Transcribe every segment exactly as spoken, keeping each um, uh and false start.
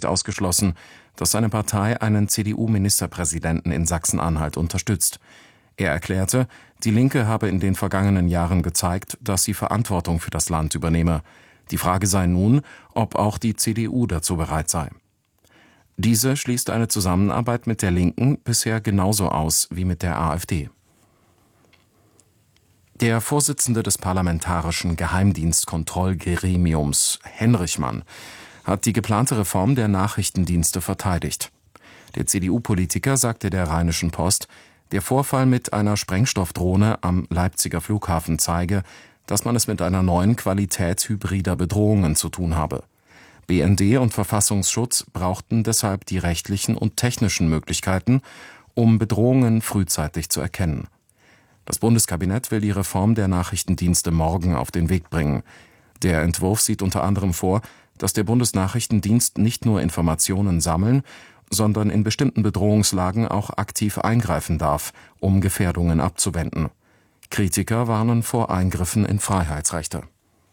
nicht ausgeschlossen, dass seine Partei einen C D U-Ministerpräsidenten in Sachsen-Anhalt unterstützt. Er erklärte, die Linke habe in den vergangenen Jahren gezeigt, dass sie Verantwortung für das Land übernehme. Die Frage sei nun, ob auch die C D U dazu bereit sei. Diese schließt eine Zusammenarbeit mit der Linken bisher genauso aus wie mit der AfD. Der Vorsitzende des Parlamentarischen Geheimdienstkontrollgremiums, Henrichmann, hat die geplante Reform der Nachrichtendienste verteidigt. Der C D U-Politiker sagte der Rheinischen Post, der Vorfall mit einer Sprengstoffdrohne am Leipziger Flughafen zeige, dass man es mit einer neuen Qualität hybrider Bedrohungen zu tun habe. B N D und Verfassungsschutz brauchten deshalb die rechtlichen und technischen Möglichkeiten, um Bedrohungen frühzeitig zu erkennen. Das Bundeskabinett will die Reform der Nachrichtendienste morgen auf den Weg bringen. Der Entwurf sieht unter anderem vor, dass der Bundesnachrichtendienst nicht nur Informationen sammeln, sondern in bestimmten Bedrohungslagen auch aktiv eingreifen darf, um Gefährdungen abzuwenden. Kritiker warnen vor Eingriffen in Freiheitsrechte.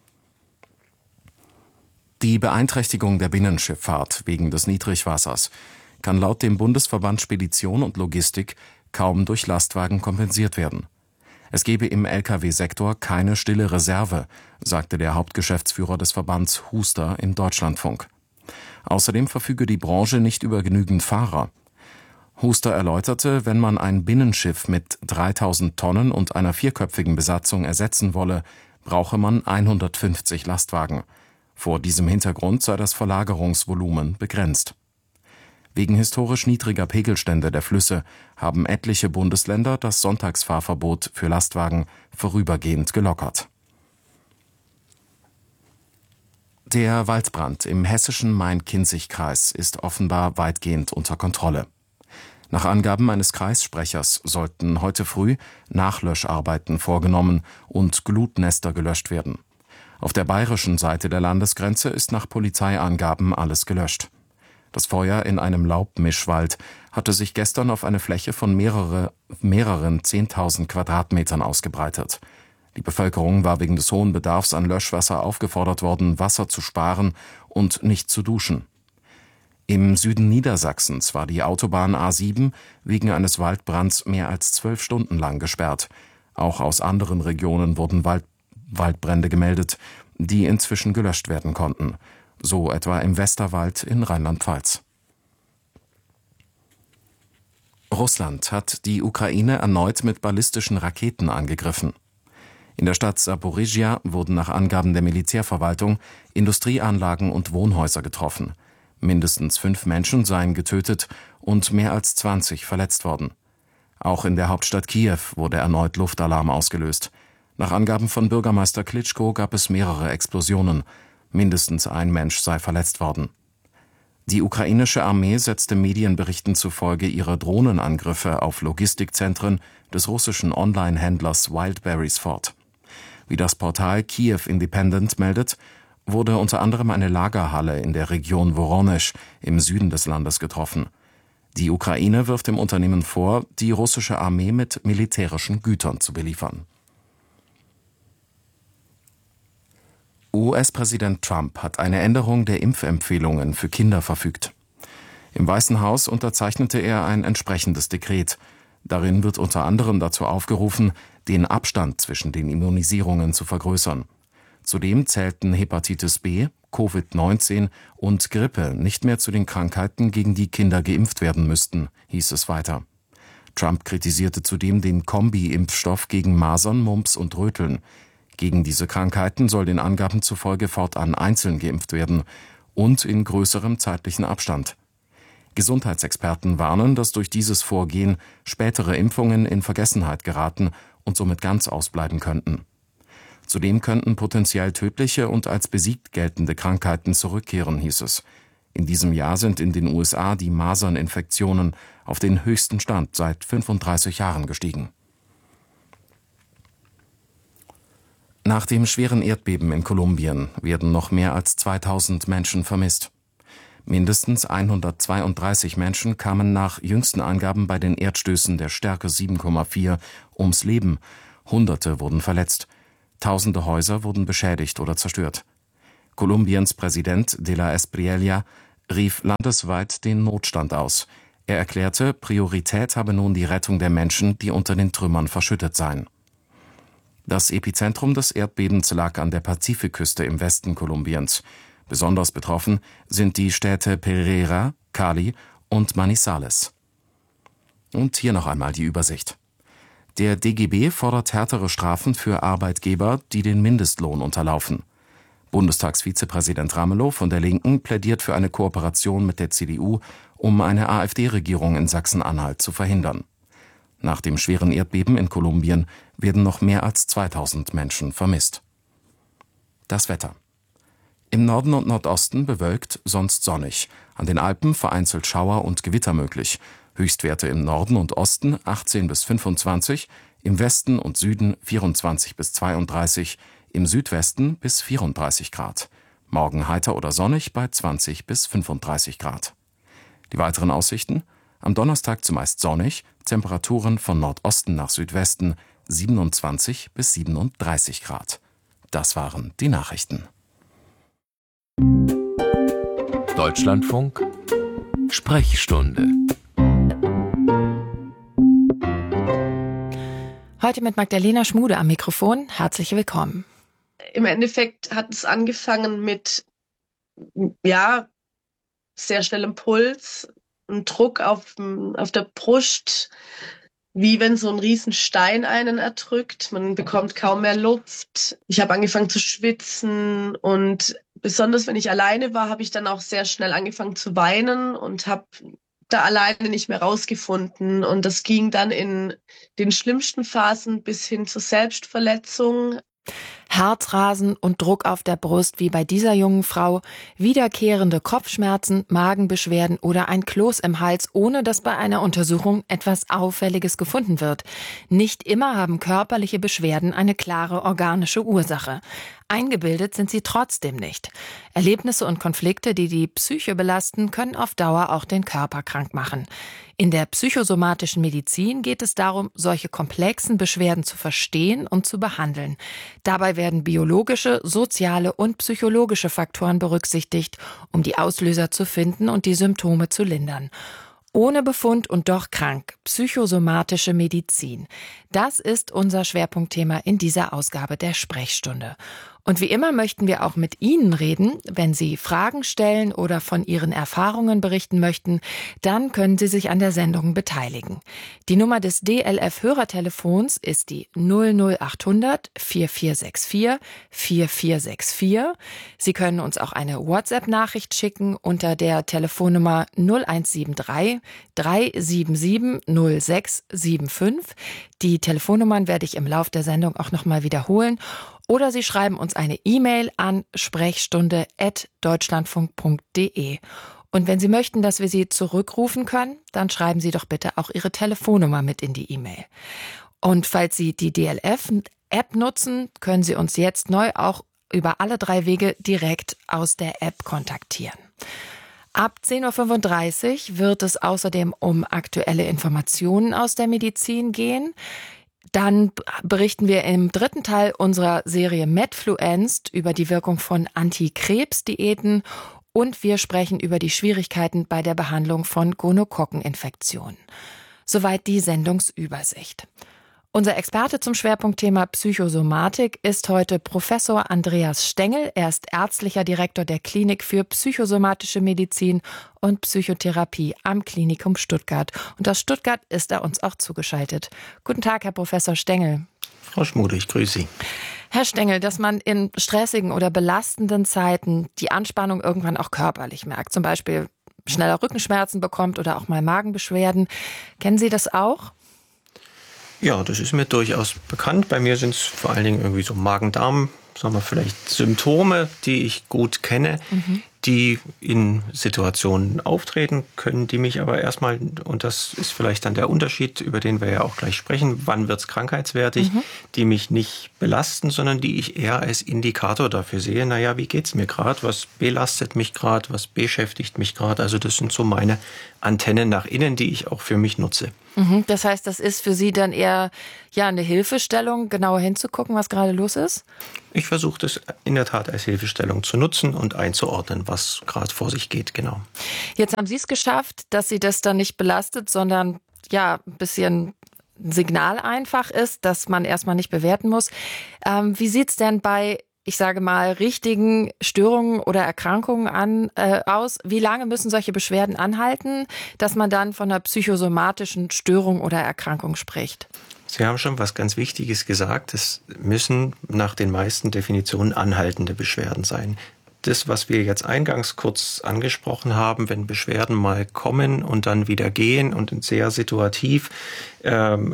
Die Beeinträchtigung der Binnenschifffahrt wegen des Niedrigwassers kann laut dem Bundesverband Spedition und Logistik kaum durch Lastwagen kompensiert werden. Es gebe im L K W-Sektor keine stille Reserve, sagte der Hauptgeschäftsführer des Verbands Huster im Deutschlandfunk. Außerdem verfüge die Branche nicht über genügend Fahrer. Huster erläuterte, wenn man ein Binnenschiff mit dreitausend Tonnen und einer vierköpfigen Besatzung ersetzen wolle, brauche man hundertfünfzig Lastwagen. Vor diesem Hintergrund sei das Verlagerungsvolumen begrenzt. Wegen historisch niedriger Pegelstände der Flüsse haben etliche Bundesländer das Sonntagsfahrverbot für Lastwagen vorübergehend gelockert. Der Waldbrand im hessischen Main-Kinzig-Kreis ist offenbar weitgehend unter Kontrolle. Nach Angaben eines Kreissprechers sollten heute früh Nachlöscharbeiten vorgenommen und Glutnester gelöscht werden. Auf der bayerischen Seite der Landesgrenze ist nach Polizeiangaben alles gelöscht. Das Feuer in einem Laubmischwald hatte sich gestern auf eine Fläche von mehrere, mehreren zehntausend Quadratmetern ausgebreitet. Die Bevölkerung war wegen des hohen Bedarfs an Löschwasser aufgefordert worden, Wasser zu sparen und nicht zu duschen. Im Süden Niedersachsens war die Autobahn A sieben wegen eines Waldbrands mehr als zwölf Stunden lang gesperrt. Auch aus anderen Regionen wurden Wald, Waldbrände gemeldet, die inzwischen gelöscht werden konnten. So etwa im Westerwald in Rheinland-Pfalz. Russland hat die Ukraine erneut mit ballistischen Raketen angegriffen. In der Stadt Saporizhia wurden nach Angaben der Militärverwaltung Industrieanlagen und Wohnhäuser getroffen. Mindestens fünf Menschen seien getötet und mehr als zwanzig verletzt worden. Auch in der Hauptstadt Kiew wurde erneut Luftalarm ausgelöst. Nach Angaben von Bürgermeister Klitschko gab es mehrere Explosionen. Mindestens ein Mensch sei verletzt worden. Die ukrainische Armee setzte Medienberichten zufolge ihre Drohnenangriffe auf Logistikzentren des russischen Online-Händlers Wildberries fort. Wie das Portal Kiev Independent meldet, wurde unter anderem eine Lagerhalle in der Region Woronesch im Süden des Landes getroffen. Die Ukraine wirft dem Unternehmen vor, die russische Armee mit militärischen Gütern zu beliefern. U S-Präsident Trump hat eine Änderung der Impfempfehlungen für Kinder verfügt. Im Weißen Haus unterzeichnete er ein entsprechendes Dekret. Darin wird unter anderem dazu aufgerufen, den Abstand zwischen den Immunisierungen zu vergrößern. Zudem zählten Hepatitis B, Covid neunzehn und Grippe nicht mehr zu den Krankheiten, gegen die Kinder geimpft werden müssten, hieß es weiter. Trump kritisierte zudem den Kombi-Impfstoff gegen Masern, Mumps und Röteln. Gegen diese Krankheiten soll den Angaben zufolge fortan einzeln geimpft werden und in größerem zeitlichen Abstand. Gesundheitsexperten warnen, dass durch dieses Vorgehen spätere Impfungen in Vergessenheit geraten und somit ganz ausbleiben könnten. Zudem könnten potenziell tödliche und als besiegt geltende Krankheiten zurückkehren, hieß es. In diesem Jahr sind in den U S A die Maserninfektionen auf den höchsten Stand seit fünfunddreißig Jahren gestiegen. Nach dem schweren Erdbeben in Kolumbien werden noch mehr als zweitausend Menschen vermisst. Mindestens hundertzweiunddreißig Menschen kamen nach jüngsten Angaben bei den Erdstößen der Stärke sieben Komma vier ums Leben. Hunderte wurden verletzt. Tausende Häuser wurden beschädigt oder zerstört. Kolumbiens Präsident de la Espriella rief landesweit den Notstand aus. Er erklärte, Priorität habe nun die Rettung der Menschen, die unter den Trümmern verschüttet seien. Das Epizentrum des Erdbebens lag an der Pazifikküste im Westen Kolumbiens. Besonders betroffen sind die Städte Pereira, Cali und Manizales. Und hier noch einmal die Übersicht. Der D G B fordert härtere Strafen für Arbeitgeber, die den Mindestlohn unterlaufen. Bundestagsvizepräsident Ramelow von der Linken plädiert für eine Kooperation mit der C D U, um eine AfD-Regierung in Sachsen-Anhalt zu verhindern. Nach dem schweren Erdbeben in Kolumbien werden noch mehr als zweitausend Menschen vermisst. Das Wetter. Im Norden und Nordosten bewölkt, sonst sonnig. An den Alpen vereinzelt Schauer und Gewitter möglich. Höchstwerte im Norden und Osten achtzehn bis fünfundzwanzig, im Westen und Süden vierundzwanzig bis zweiunddreißig, im Südwesten bis vierunddreißig Grad. Morgen heiter oder sonnig bei zwanzig bis fünfunddreißig Grad. Die weiteren Aussichten: Am Donnerstag zumeist sonnig, Temperaturen von Nordosten nach Südwesten siebenundzwanzig bis siebenunddreißig Grad. Das waren die Nachrichten. Deutschlandfunk Sprechstunde. Heute mit Magdalena Schmude am Mikrofon. Herzlich willkommen. Im Endeffekt hat es angefangen mit, ja, sehr schnellem Puls, ein Druck auf, auf der Brust, wie wenn so ein Riesenstein einen erdrückt. Man bekommt kaum mehr Luft. Ich habe angefangen zu schwitzen und besonders wenn ich alleine war, habe ich dann auch sehr schnell angefangen zu weinen und habe da alleine nicht mehr rausgefunden. Und das ging dann in den schlimmsten Phasen bis hin zur Selbstverletzung. Herzrasen und Druck auf der Brust wie bei dieser jungen Frau, wiederkehrende Kopfschmerzen, Magenbeschwerden oder ein Kloß im Hals, ohne dass bei einer Untersuchung etwas Auffälliges gefunden wird. Nicht immer haben körperliche Beschwerden eine klare organische Ursache. Eingebildet sind sie trotzdem nicht. Erlebnisse und Konflikte, die die Psyche belasten, können auf Dauer auch den Körper krank machen. In der psychosomatischen Medizin geht es darum, solche komplexen Beschwerden zu verstehen und zu behandeln. Dabei werden biologische, soziale und psychologische Faktoren berücksichtigt, um die Auslöser zu finden und die Symptome zu lindern. Ohne Befund und doch krank. Psychosomatische Medizin. Das ist unser Schwerpunktthema in dieser Ausgabe der Sprechstunde. Und wie immer möchten wir auch mit Ihnen reden. Wenn Sie Fragen stellen oder von Ihren Erfahrungen berichten möchten, dann können Sie sich an der Sendung beteiligen. Die Nummer des D L F-Hörertelefons ist die null null achthundert vierundvierzig sechsundvierzig vierundvierzig sechsundvierzig. Sie können uns auch eine WhatsApp-Nachricht schicken unter der Telefonnummer null eins sieben drei drei sieben sieben null sechs sieben fünf. Die Telefonnummern werde ich im Lauf der Sendung auch nochmal wiederholen. Oder Sie schreiben uns eine E-Mail an sprechstunde at deutschlandfunk punkt de. Und wenn Sie möchten, dass wir Sie zurückrufen können, dann schreiben Sie doch bitte auch Ihre Telefonnummer mit in die E-Mail. Und falls Sie die D L F-App nutzen, können Sie uns jetzt neu auch über alle drei Wege direkt aus der App kontaktieren. Ab zehn Uhr fünfunddreißig wird es außerdem um aktuelle Informationen aus der Medizin gehen. Dann berichten wir im dritten Teil unserer Serie Medfluenced über die Wirkung von Antikrebsdiäten und wir sprechen über die Schwierigkeiten bei der Behandlung von Gonokokkeninfektionen. Soweit die Sendungsübersicht. Unser Experte zum Schwerpunktthema Psychosomatik ist heute Professor Andreas Stengel. Er ist ärztlicher Direktor der Klinik für psychosomatische Medizin und Psychotherapie am Klinikum Stuttgart. Und aus Stuttgart ist er uns auch zugeschaltet. Guten Tag, Herr Professor Stengel. Frau Schmude, ich grüße Sie. Herr Stengel, dass man in stressigen oder belastenden Zeiten die Anspannung irgendwann auch körperlich merkt, zum Beispiel schneller Rückenschmerzen bekommt oder auch mal Magenbeschwerden. Kennen Sie das auch? Ja, das ist mir durchaus bekannt. Bei mir sind es vor allen Dingen irgendwie so Magen-Darm, sagen wir vielleicht Symptome, die ich gut kenne, mhm. die in Situationen auftreten können, die mich aber erstmal, und das ist vielleicht dann der Unterschied, über den wir ja auch gleich sprechen, wann wird es krankheitswertig, mhm. die mich nicht belasten, sondern die ich eher als Indikator dafür sehe, naja, wie geht's mir gerade, was belastet mich gerade, was beschäftigt mich gerade, also das sind so meine Antennen nach innen, die ich auch für mich nutze. Mhm, das heißt, das ist für Sie dann eher ja eine Hilfestellung, genauer hinzugucken, was gerade los ist? Ich versuche das in der Tat als Hilfestellung zu nutzen und einzuordnen, was gerade vor sich geht, genau. Jetzt haben Sie es geschafft, dass Sie das dann nicht belastet, sondern ja ein bisschen ein Signal einfach ist, dass man erstmal nicht bewerten muss. Ähm, wie sieht's denn bei, ich sage mal, richtigen Störungen oder Erkrankungen an, äh, aus? Wie lange müssen solche Beschwerden anhalten, dass man dann von einer psychosomatischen Störung oder Erkrankung spricht? Sie haben schon was ganz Wichtiges gesagt. Es müssen nach den meisten Definitionen anhaltende Beschwerden sein. Das, was wir jetzt eingangs kurz angesprochen haben, wenn Beschwerden mal kommen und dann wieder gehen und sehr situativ ähm,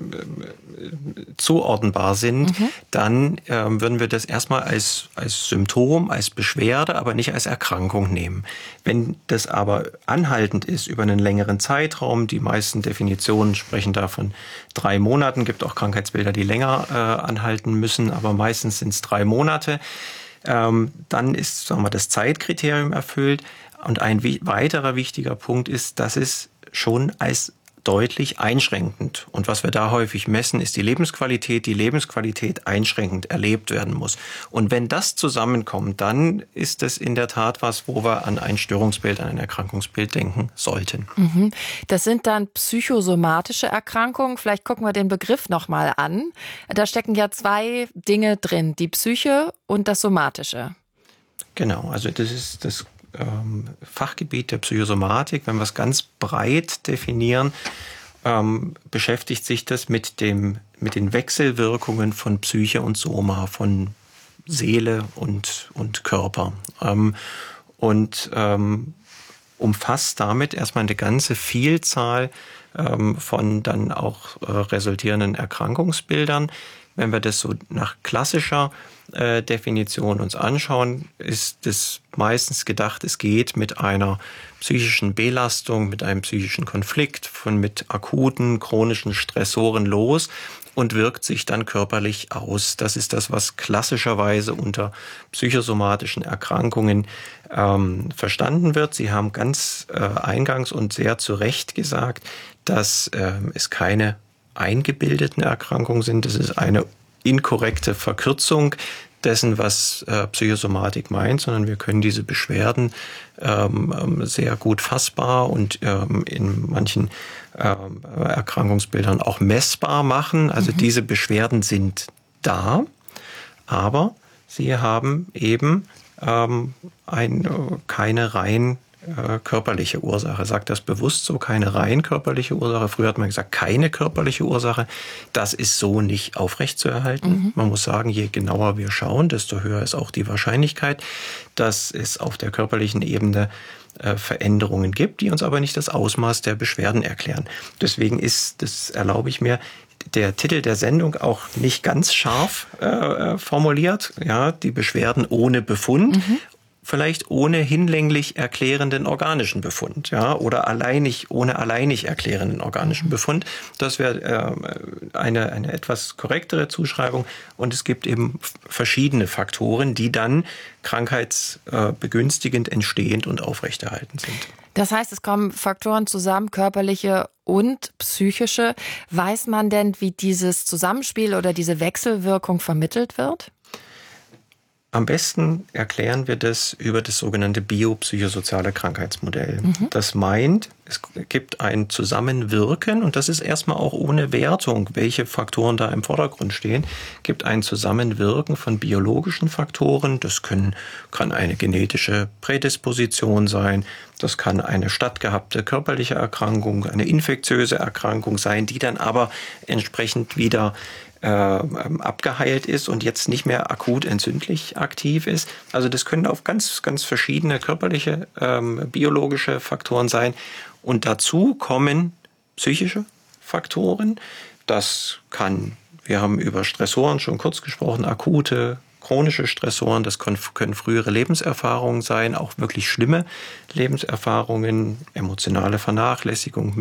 äh, zuordnenbar sind, mhm. dann ähm, würden wir das erstmal als, als Symptom, als Beschwerde, aber nicht als Erkrankung nehmen. Wenn das aber anhaltend ist über einen längeren Zeitraum, die meisten Definitionen sprechen da von drei Monaten, gibt auch Krankheitsbilder, die länger äh, anhalten müssen, aber meistens sind es drei Monate, Ähm, dann ist, sagen wir, das Zeitkriterium erfüllt. Und ein wi- weiterer wichtiger Punkt ist, dass es schon als deutlich einschränkend. Und was wir da häufig messen, ist die Lebensqualität, die Lebensqualität einschränkend erlebt werden muss. Und wenn das zusammenkommt, dann ist es in der Tat was, wo wir an ein Störungsbild, an ein Erkrankungsbild denken sollten. Mhm. Das sind dann psychosomatische Erkrankungen. Vielleicht gucken wir den Begriff nochmal an. Da stecken ja zwei Dinge drin, die Psyche und das Somatische. Genau, also das ist das ähm, Fachgebiet der Psychosomatik. Wenn wir es ganz breit definieren, ähm, beschäftigt sich das mit dem, mit den Wechselwirkungen von Psyche und Soma, von Seele und, und Körper. Ähm, und ähm, umfasst damit erstmal eine ganze Vielzahl ähm, von dann auch äh, resultierenden Erkrankungsbildern. Wenn wir das so nach klassischer äh, Definition uns anschauen, ist es meistens gedacht, es geht mit einer psychischen Belastung, mit einem psychischen Konflikt, von mit akuten, chronischen Stressoren los und wirkt sich dann körperlich aus. Das ist das, was klassischerweise unter psychosomatischen Erkrankungen ähm, verstanden wird. Sie haben ganz äh, eingangs und sehr zu Recht gesagt, dass äh, es keine eingebildeten Erkrankungen sind. Das ist eine inkorrekte Verkürzung dessen, was äh, Psychosomatik meint, sondern wir können diese Beschwerden ähm, sehr gut fassbar und ähm, in manchen ähm, Erkrankungsbildern auch messbar machen. Also mhm. diese Beschwerden sind da, aber sie haben eben ähm, ein, keine rein äh, körperliche Ursache. Sagt das bewusst so, keine rein körperliche Ursache. Früher hat man gesagt, keine körperliche Ursache. Das ist so nicht aufrechtzuerhalten. Mhm. Man muss sagen, je genauer wir schauen, desto höher ist auch die Wahrscheinlichkeit, dass es auf der körperlichen Ebene äh, Veränderungen gibt, die uns aber nicht das Ausmaß der Beschwerden erklären. Deswegen ist, das erlaube ich mir, der Titel der Sendung auch nicht ganz scharf äh, formuliert. Ja, die Beschwerden ohne Befund. Mhm. Vielleicht ohne hinlänglich erklärenden organischen Befund, ja, oder alleinig, ohne alleinig erklärenden organischen Befund. Das wäre äh, eine, eine etwas korrektere Zuschreibung. Und es gibt eben verschiedene Faktoren, die dann krankheitsbegünstigend, entstehend und aufrechterhaltend sind. Das heißt, es kommen Faktoren zusammen, körperliche und psychische. Weiß man denn, wie dieses Zusammenspiel oder diese Wechselwirkung vermittelt wird? Am besten erklären wir das über das sogenannte biopsychosoziale Krankheitsmodell. Mhm. Das meint, es gibt ein Zusammenwirken, und das ist erstmal auch ohne Wertung, welche Faktoren da im Vordergrund stehen, gibt ein Zusammenwirken von biologischen Faktoren. Das können, kann eine genetische Prädisposition sein, das kann eine stattgehabte körperliche Erkrankung, eine infektiöse Erkrankung sein, die dann aber entsprechend wieder abgeheilt ist und jetzt nicht mehr akut entzündlich aktiv ist. Also das können auf ganz, ganz verschiedene körperliche, ähm, biologische Faktoren sein. Und dazu kommen psychische Faktoren. Das kann, wir haben über Stressoren schon kurz gesprochen, akute, chronische Stressoren, das können frühere Lebenserfahrungen sein, auch wirklich schlimme Lebenserfahrungen, emotionale Vernachlässigung,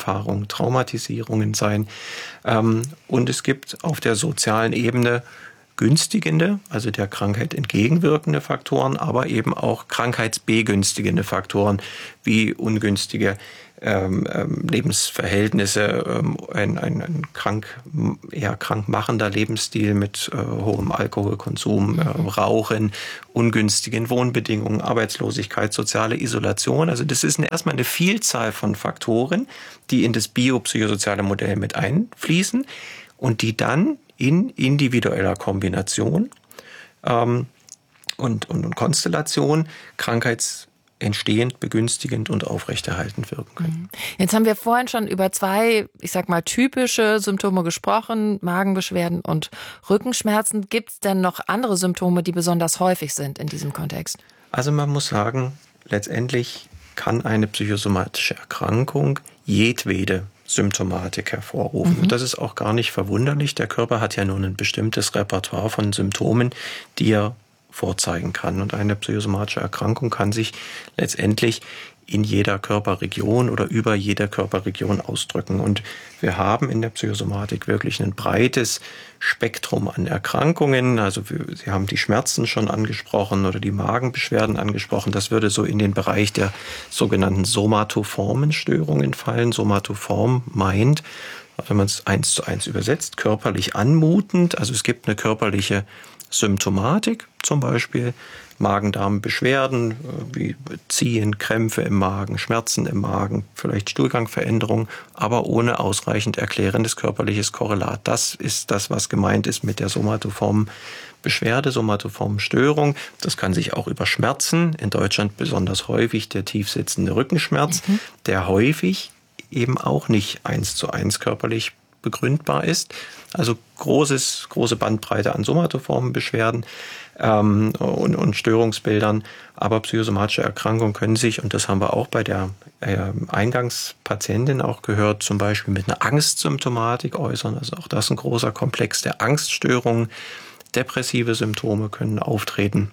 Missbrauchserfahrungen, Traumatisierungen sein. Und es gibt auf der sozialen Ebene günstigende, also der Krankheit entgegenwirkende Faktoren, aber eben auch krankheitsbegünstigende Faktoren wie ungünstige ähm, Lebensverhältnisse, ähm, ein, ein, ein krank, eher krankmachender Lebensstil mit äh, hohem Alkoholkonsum, äh, Rauchen, ungünstigen Wohnbedingungen, Arbeitslosigkeit, soziale Isolation. Also das ist eine, erstmal eine Vielzahl von Faktoren, die in das biopsychosoziale Modell mit einfließen und die dann in individueller Kombination ähm, und, und, und Konstellation krankheitsentstehend, begünstigend und aufrechterhaltend wirken können. Jetzt haben wir vorhin schon über zwei, ich sag mal, typische Symptome gesprochen, Magenbeschwerden und Rückenschmerzen. Gibt es denn noch andere Symptome, die besonders häufig sind in diesem Kontext? Also man muss sagen, letztendlich kann eine psychosomatische Erkrankung jedwede Symptomatik hervorrufen. Mhm. Und das ist auch gar nicht verwunderlich. Der Körper hat ja nun ein bestimmtes Repertoire von Symptomen, die er vorzeigen kann. Und eine psychosomatische Erkrankung kann sich letztendlich in jeder Körperregion oder über jeder Körperregion ausdrücken. Und wir haben in der Psychosomatik wirklich ein breites Spektrum an Erkrankungen. Also wir, Sie haben die Schmerzen schon angesprochen oder die Magenbeschwerden angesprochen. Das würde so in den Bereich der sogenannten somatoformen Störungen fallen. Somatoform meint, wenn man es eins zu eins übersetzt, körperlich anmutend. Also es gibt eine körperliche Symptomatik, zum Beispiel Magen-Darm-Beschwerden wie Ziehen, Krämpfe im Magen, Schmerzen im Magen, vielleicht Stuhlgangveränderungen, aber ohne ausreichend erklärendes körperliches Korrelat. Das ist das, was gemeint ist mit der somatoformen Beschwerde, somatoformen Störung. Das kann sich auch über Schmerzen, in Deutschland besonders häufig der tiefsitzende Rückenschmerz, mhm. der häufig eben auch nicht eins zu eins körperlich begründbar ist. Also großes, große Bandbreite an somatoformen Beschwerden ähm, und, und Störungsbildern. Aber psychosomatische Erkrankungen können sich, und das haben wir auch bei der äh, Eingangspatientin auch gehört, zum Beispiel mit einer Angstsymptomatik äußern. Also auch das ein großer Komplex der Angststörungen. Depressive Symptome können auftreten.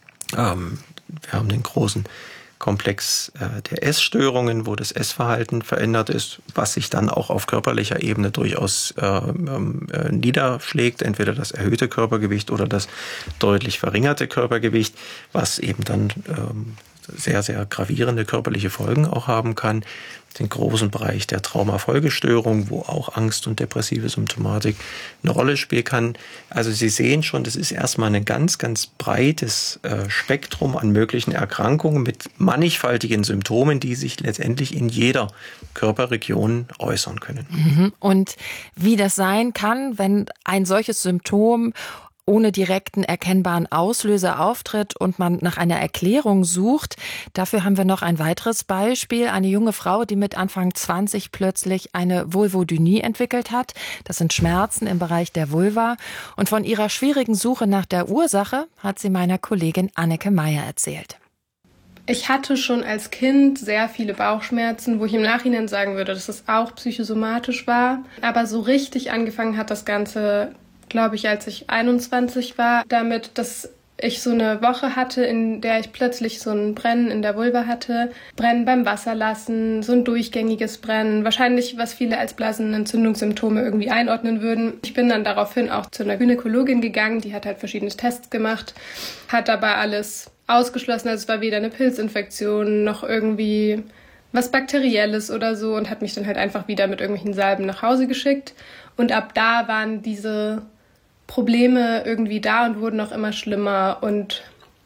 Ähm, wir haben den großen Komplex äh, der Essstörungen, wo das Essverhalten verändert ist, was sich dann auch auf körperlicher Ebene durchaus äh, äh, niederschlägt, entweder das erhöhte Körpergewicht oder das deutlich verringerte Körpergewicht, was eben dann ähm, sehr, sehr gravierende körperliche Folgen auch haben kann. Den großen Bereich der Traumafolgestörung, wo auch Angst und depressive Symptomatik eine Rolle spielen kann. Also Sie sehen schon, das ist erstmal ein ganz, ganz breites äh, Spektrum an möglichen Erkrankungen mit mannigfaltigen Symptomen, die sich letztendlich in jeder Körperregion äußern können. Und wie das sein kann, wenn ein solches Symptom ohne direkten erkennbaren Auslöser auftritt und man nach einer Erklärung sucht. Dafür haben wir noch ein weiteres Beispiel. Eine junge Frau, die mit Anfang zwanzig plötzlich eine Vulvodynie entwickelt hat. Das sind Schmerzen im Bereich der Vulva. Und von ihrer schwierigen Suche nach der Ursache hat sie meiner Kollegin Anneke Meyer erzählt. Ich hatte schon als Kind sehr viele Bauchschmerzen, wo ich im Nachhinein sagen würde, dass es auch psychosomatisch war. Aber so richtig angefangen hat das Ganze, glaube ich, als ich einundzwanzig war, damit, dass ich so eine Woche hatte, in der ich plötzlich so ein Brennen in der Vulva hatte. Brennen beim Wasserlassen, so ein durchgängiges Brennen. Wahrscheinlich, was viele als Blasenentzündungssymptome irgendwie einordnen würden. Ich bin dann daraufhin auch zu einer Gynäkologin gegangen, die hat halt verschiedene Tests gemacht, hat aber alles ausgeschlossen. Also es war weder eine Pilzinfektion noch irgendwie was Bakterielles oder so und hat mich dann halt einfach wieder mit irgendwelchen Salben nach Hause geschickt. Und ab da waren diese Probleme irgendwie da und wurden auch immer schlimmer. Und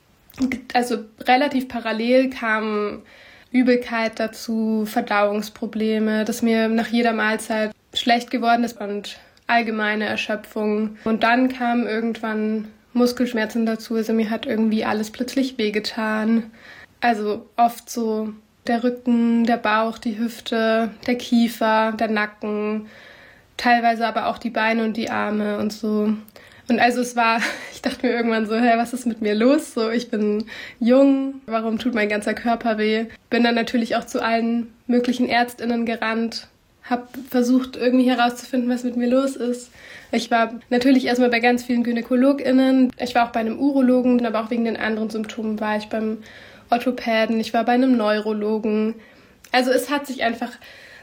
also relativ parallel kamen Übelkeit dazu, Verdauungsprobleme, dass mir nach jeder Mahlzeit schlecht geworden ist und allgemeine Erschöpfung. Und dann kamen irgendwann Muskelschmerzen dazu. Also mir hat irgendwie alles plötzlich wehgetan. Also oft so der Rücken, der Bauch, die Hüfte, der Kiefer, der Nacken, teilweise aber auch die Beine und die Arme und so. Und also es war, ich dachte mir irgendwann so, hey, was ist mit mir los? So, ich bin jung, warum tut mein ganzer Körper weh? Bin dann natürlich auch zu allen möglichen ÄrztInnen gerannt, habe versucht, irgendwie herauszufinden, was mit mir los ist. Ich war natürlich erstmal bei ganz vielen GynäkologInnen. Ich war auch bei einem Urologen, aber auch wegen den anderen Symptomen war ich beim Orthopäden. Ich war bei einem Neurologen. Also es hat sich einfach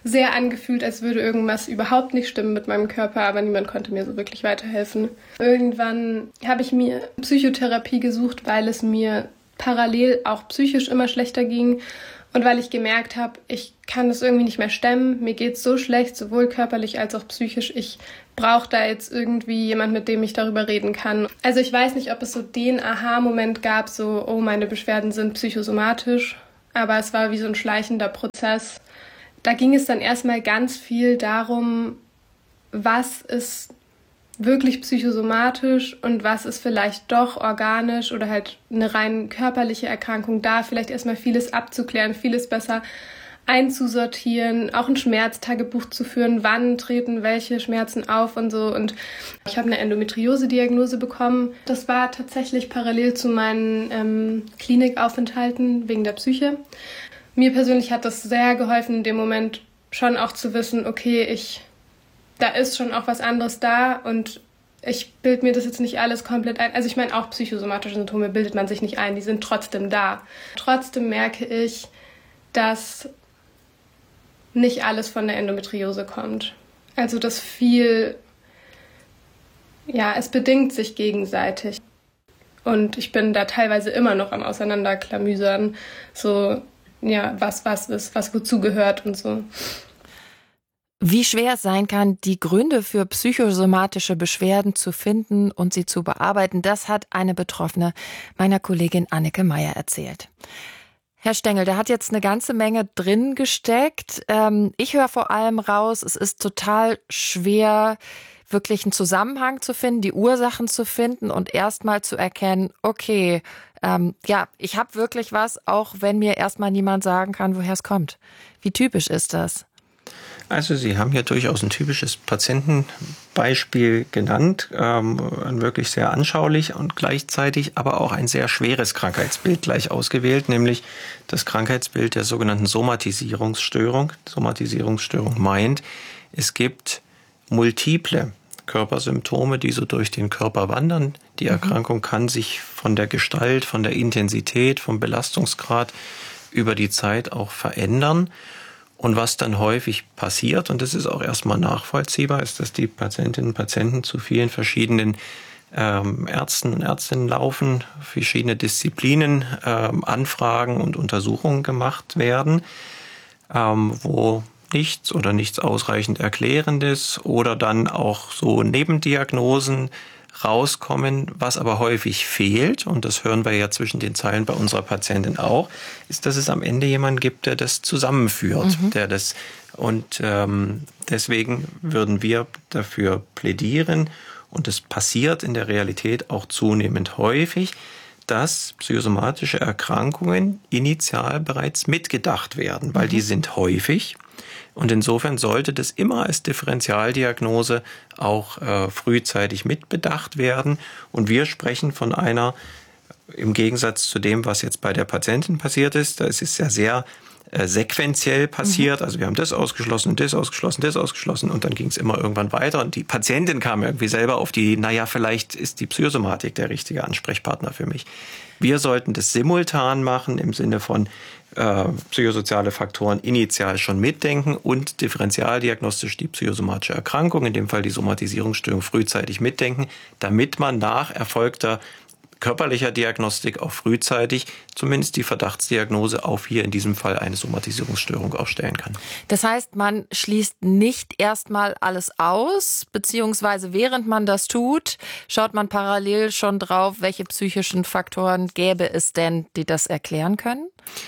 sehr angefühlt, als würde irgendwas überhaupt nicht stimmen mit meinem Körper, aber niemand konnte mir so wirklich weiterhelfen. Irgendwann habe ich mir Psychotherapie gesucht, weil es mir parallel auch psychisch immer schlechter ging und weil ich gemerkt habe, ich kann das irgendwie nicht mehr stemmen. Mir geht's so schlecht, sowohl körperlich als auch psychisch. Ich brauche da jetzt irgendwie jemand, mit dem ich darüber reden kann. Also ich weiß nicht, ob es so den Aha-Moment gab, so, oh, meine Beschwerden sind psychosomatisch, aber es war wie so ein schleichender Prozess. Da ging es dann erstmal ganz viel darum, was ist wirklich psychosomatisch und was ist vielleicht doch organisch oder halt eine rein körperliche Erkrankung, da vielleicht erstmal vieles abzuklären, vieles besser einzusortieren, auch ein Schmerztagebuch zu führen, wann treten welche Schmerzen auf und so. Und ich habe eine Endometriose-Diagnose bekommen. Das war tatsächlich parallel zu meinen ähm, Klinikaufenthalten wegen der Psyche. Mir persönlich hat das sehr geholfen, in dem Moment schon auch zu wissen, okay, ich, da ist schon auch was anderes da und ich bilde mir das jetzt nicht alles komplett ein. Also ich meine, auch psychosomatische Symptome bildet man sich nicht ein, die sind trotzdem da. Trotzdem merke ich, dass nicht alles von der Endometriose kommt. Also dass viel, ja, es bedingt sich gegenseitig. Und ich bin da teilweise immer noch am Auseinanderklamüsern, so, ja, was was ist, was wozu gehört und so. Wie schwer es sein kann, die Gründe für psychosomatische Beschwerden zu finden und sie zu bearbeiten, das hat eine Betroffene meiner Kollegin Anneke Meyer erzählt. Herr Stengel, da hat jetzt eine ganze Menge drin gesteckt. Ähm, ich höre vor allem raus, es ist total schwer, wirklich einen Zusammenhang zu finden, die Ursachen zu finden und erstmal zu erkennen, okay, ähm, ja, ich habe wirklich was, auch wenn mir erstmal niemand sagen kann, woher es kommt. Wie typisch ist das? Also Sie haben ja durchaus ein typisches Patientenbeispiel genannt, ähm, wirklich sehr anschaulich und gleichzeitig aber auch ein sehr schweres Krankheitsbild gleich ausgewählt, nämlich das Krankheitsbild der sogenannten Somatisierungsstörung. Somatisierungsstörung meint, es gibt multiple Körpersymptome, die so durch den Körper wandern. Die Erkrankung kann sich von der Gestalt, von der Intensität, vom Belastungsgrad über die Zeit auch verändern. Und was dann häufig passiert, und das ist auch erstmal nachvollziehbar, ist, dass die Patientinnen und Patienten zu vielen verschiedenen ähm, Ärzten und Ärztinnen laufen, verschiedene Disziplinen, ähm, Anfragen und Untersuchungen gemacht werden, ähm, wo nichts oder nichts ausreichend Erklärendes oder dann auch so Nebendiagnosen rauskommen. Was aber häufig fehlt, und das hören wir ja zwischen den Zeilen bei unserer Patientin auch, ist, dass es am Ende jemanden gibt, der das zusammenführt, mhm. der das und ähm, deswegen würden wir dafür plädieren, und es passiert in der Realität auch zunehmend häufig, dass psychosomatische Erkrankungen initial bereits mitgedacht werden, weil mhm. die sind häufig. Und insofern sollte das immer als Differentialdiagnose auch äh, frühzeitig mitbedacht werden. Und wir sprechen von einer, im Gegensatz zu dem, was jetzt bei der Patientin passiert ist, da ist es ja sehr äh, sequenziell passiert. Mhm. Also wir haben das ausgeschlossen, das ausgeschlossen, das ausgeschlossen und dann ging es immer irgendwann weiter. Und die Patientin kam irgendwie selber auf die, naja, vielleicht ist die Psychosomatik der richtige Ansprechpartner für mich. Wir sollten das simultan machen im Sinne von äh, psychosoziale Faktoren initial schon mitdenken und differentialdiagnostisch die psychosomatische Erkrankung, in dem Fall die Somatisierungsstörung, frühzeitig mitdenken, damit man nach erfolgter körperlicher Diagnostik auch frühzeitig zumindest die Verdachtsdiagnose auf hier in diesem Fall eine Somatisierungsstörung auch stellen kann. Das heißt, man schließt nicht erstmal alles aus, beziehungsweise während man das tut, schaut man parallel schon drauf, welche psychischen Faktoren gäbe es denn, die das erklären können?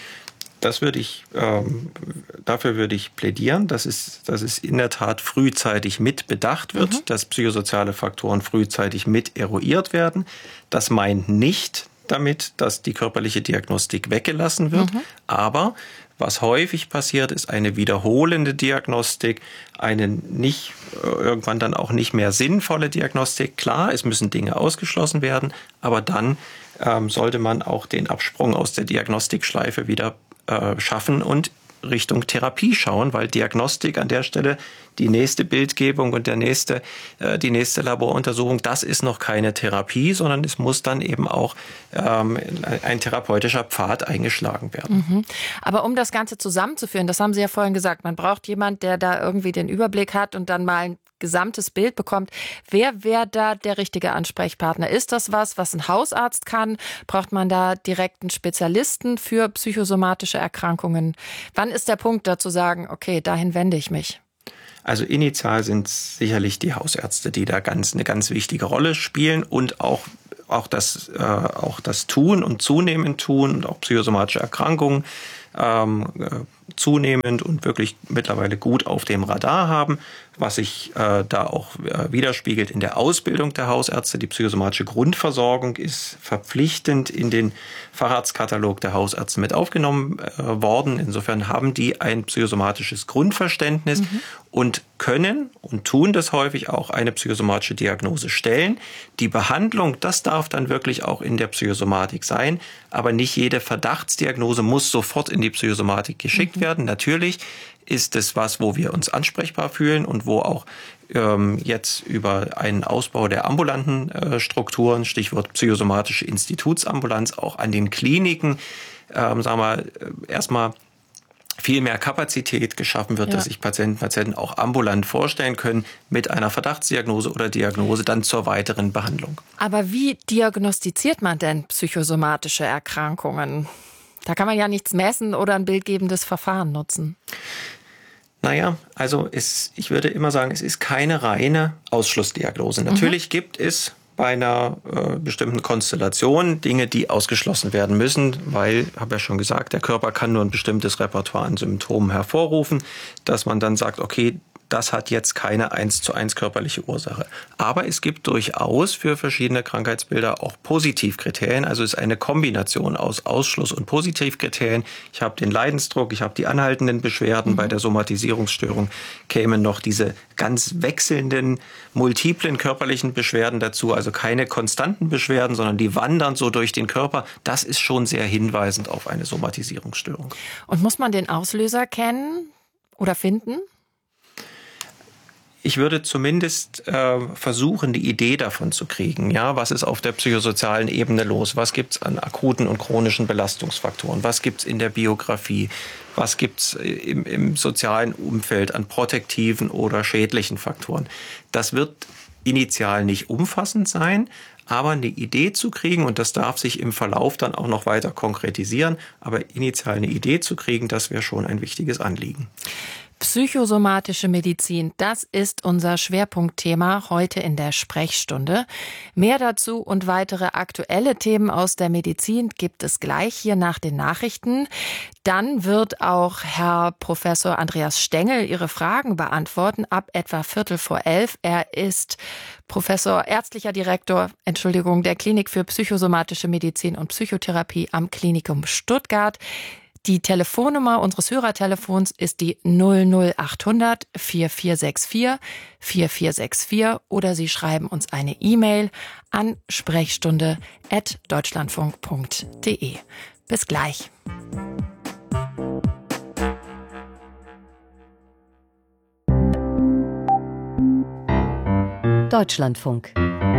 Das würde ich, ähm, dafür würde ich plädieren, dass es, dass es in der Tat frühzeitig mit bedacht wird, mhm. dass psychosoziale Faktoren frühzeitig mit eruiert werden. Das meint nicht damit, dass die körperliche Diagnostik weggelassen wird, mhm. aber was häufig passiert, ist eine wiederholende Diagnostik, eine nicht, irgendwann dann auch nicht mehr sinnvolle Diagnostik. Klar, es müssen Dinge ausgeschlossen werden, aber dann ähm, sollte man auch den Absprung aus der Diagnostikschleife wieder äh, schaffen und Richtung Therapie schauen, weil Diagnostik an der Stelle, die nächste Bildgebung und der nächste, äh, die nächste Laboruntersuchung, das ist noch keine Therapie, sondern es muss dann eben auch ähm, ein therapeutischer Pfad eingeschlagen werden. Mhm. Aber um das Ganze zusammenzuführen, das haben Sie ja vorhin gesagt, man braucht jemanden, der da irgendwie den Überblick hat und dann mal ein gesamtes Bild bekommt. Wer wäre da der richtige Ansprechpartner? Ist das was, was ein Hausarzt kann? Braucht man da direkt einen Spezialisten für psychosomatische Erkrankungen? Wann ist der Punkt, da zu sagen, okay, dahin wende ich mich? Also initial sind es sicherlich die Hausärzte, die da ganz eine ganz wichtige Rolle spielen und auch auch das äh, auch das Tun und zunehmend tun und auch psychosomatische Erkrankungen ähm, äh, zunehmend und wirklich mittlerweile gut auf dem Radar haben, was sich äh, da auch äh, widerspiegelt in der Ausbildung der Hausärzte. Die psychosomatische Grundversorgung ist verpflichtend in den Facharztkatalog der Hausärzte mit aufgenommen äh, worden. Insofern haben die ein psychosomatisches Grundverständnis mhm. und können und tun das häufig auch eine psychosomatische Diagnose stellen. Die Behandlung, das darf dann wirklich auch in der Psychosomatik sein, aber nicht jede Verdachtsdiagnose muss sofort in die Psychosomatik geschickt mhm. werden. Natürlich ist es was, wo wir uns ansprechbar fühlen und wo auch ähm, jetzt über einen Ausbau der ambulanten äh, Strukturen, Stichwort psychosomatische Institutsambulanz, auch an den Kliniken, ähm, sagen wir, erstmal viel mehr Kapazität geschaffen wird, ja. dass sich Patienten, Patienten auch ambulant vorstellen können mit einer Verdachtsdiagnose oder Diagnose dann zur weiteren Behandlung. Aber wie diagnostiziert man denn psychosomatische Erkrankungen? Da kann man ja nichts messen oder ein bildgebendes Verfahren nutzen. Naja, also es, ich würde immer sagen, es ist keine reine Ausschlussdiagnose. Natürlich mhm. gibt es bei einer äh, bestimmten Konstellation Dinge, die ausgeschlossen werden müssen, weil, habe ja schon gesagt, der Körper kann nur ein bestimmtes Repertoire an Symptomen hervorrufen, dass man dann sagt, okay, das hat jetzt keine eins zu eins körperliche Ursache. Aber es gibt durchaus für verschiedene Krankheitsbilder auch Positivkriterien. Also es ist eine Kombination aus Ausschluss- und Positivkriterien. Ich habe den Leidensdruck, ich habe die anhaltenden Beschwerden. Mhm. Bei der Somatisierungsstörung kämen noch diese ganz wechselnden, multiplen körperlichen Beschwerden dazu. Also keine konstanten Beschwerden, sondern die wandern so durch den Körper. Das ist schon sehr hinweisend auf eine Somatisierungsstörung. Und muss man den Auslöser kennen oder finden? Ich würde zumindest äh, versuchen, die Idee davon zu kriegen. Ja, was ist auf der psychosozialen Ebene los? Was gibt's an akuten und chronischen Belastungsfaktoren? Was gibt's in der Biografie? Was gibt's im, im sozialen Umfeld an protektiven oder schädlichen Faktoren? Das wird initial nicht umfassend sein, aber eine Idee zu kriegen, und das darf sich im Verlauf dann auch noch weiter konkretisieren, aber initial eine Idee zu kriegen, das wäre schon ein wichtiges Anliegen. Psychosomatische Medizin, das ist unser Schwerpunktthema heute in der Sprechstunde. Mehr dazu und weitere aktuelle Themen aus der Medizin gibt es gleich hier nach den Nachrichten. Dann wird auch Herr Professor Andreas Stengel Ihre Fragen beantworten ab etwa Viertel vor elf. Er ist Professor, ärztlicher Direktor, Entschuldigung, der Klinik für psychosomatische Medizin und Psychotherapie am Klinikum Stuttgart. Die Telefonnummer unseres Hörertelefons ist die null null acht hundert vier vier sechs vier vier vier sechs vier oder Sie schreiben uns eine E-Mail an sprechstunde at deutschlandfunk punkt de. Bis gleich. Deutschlandfunk.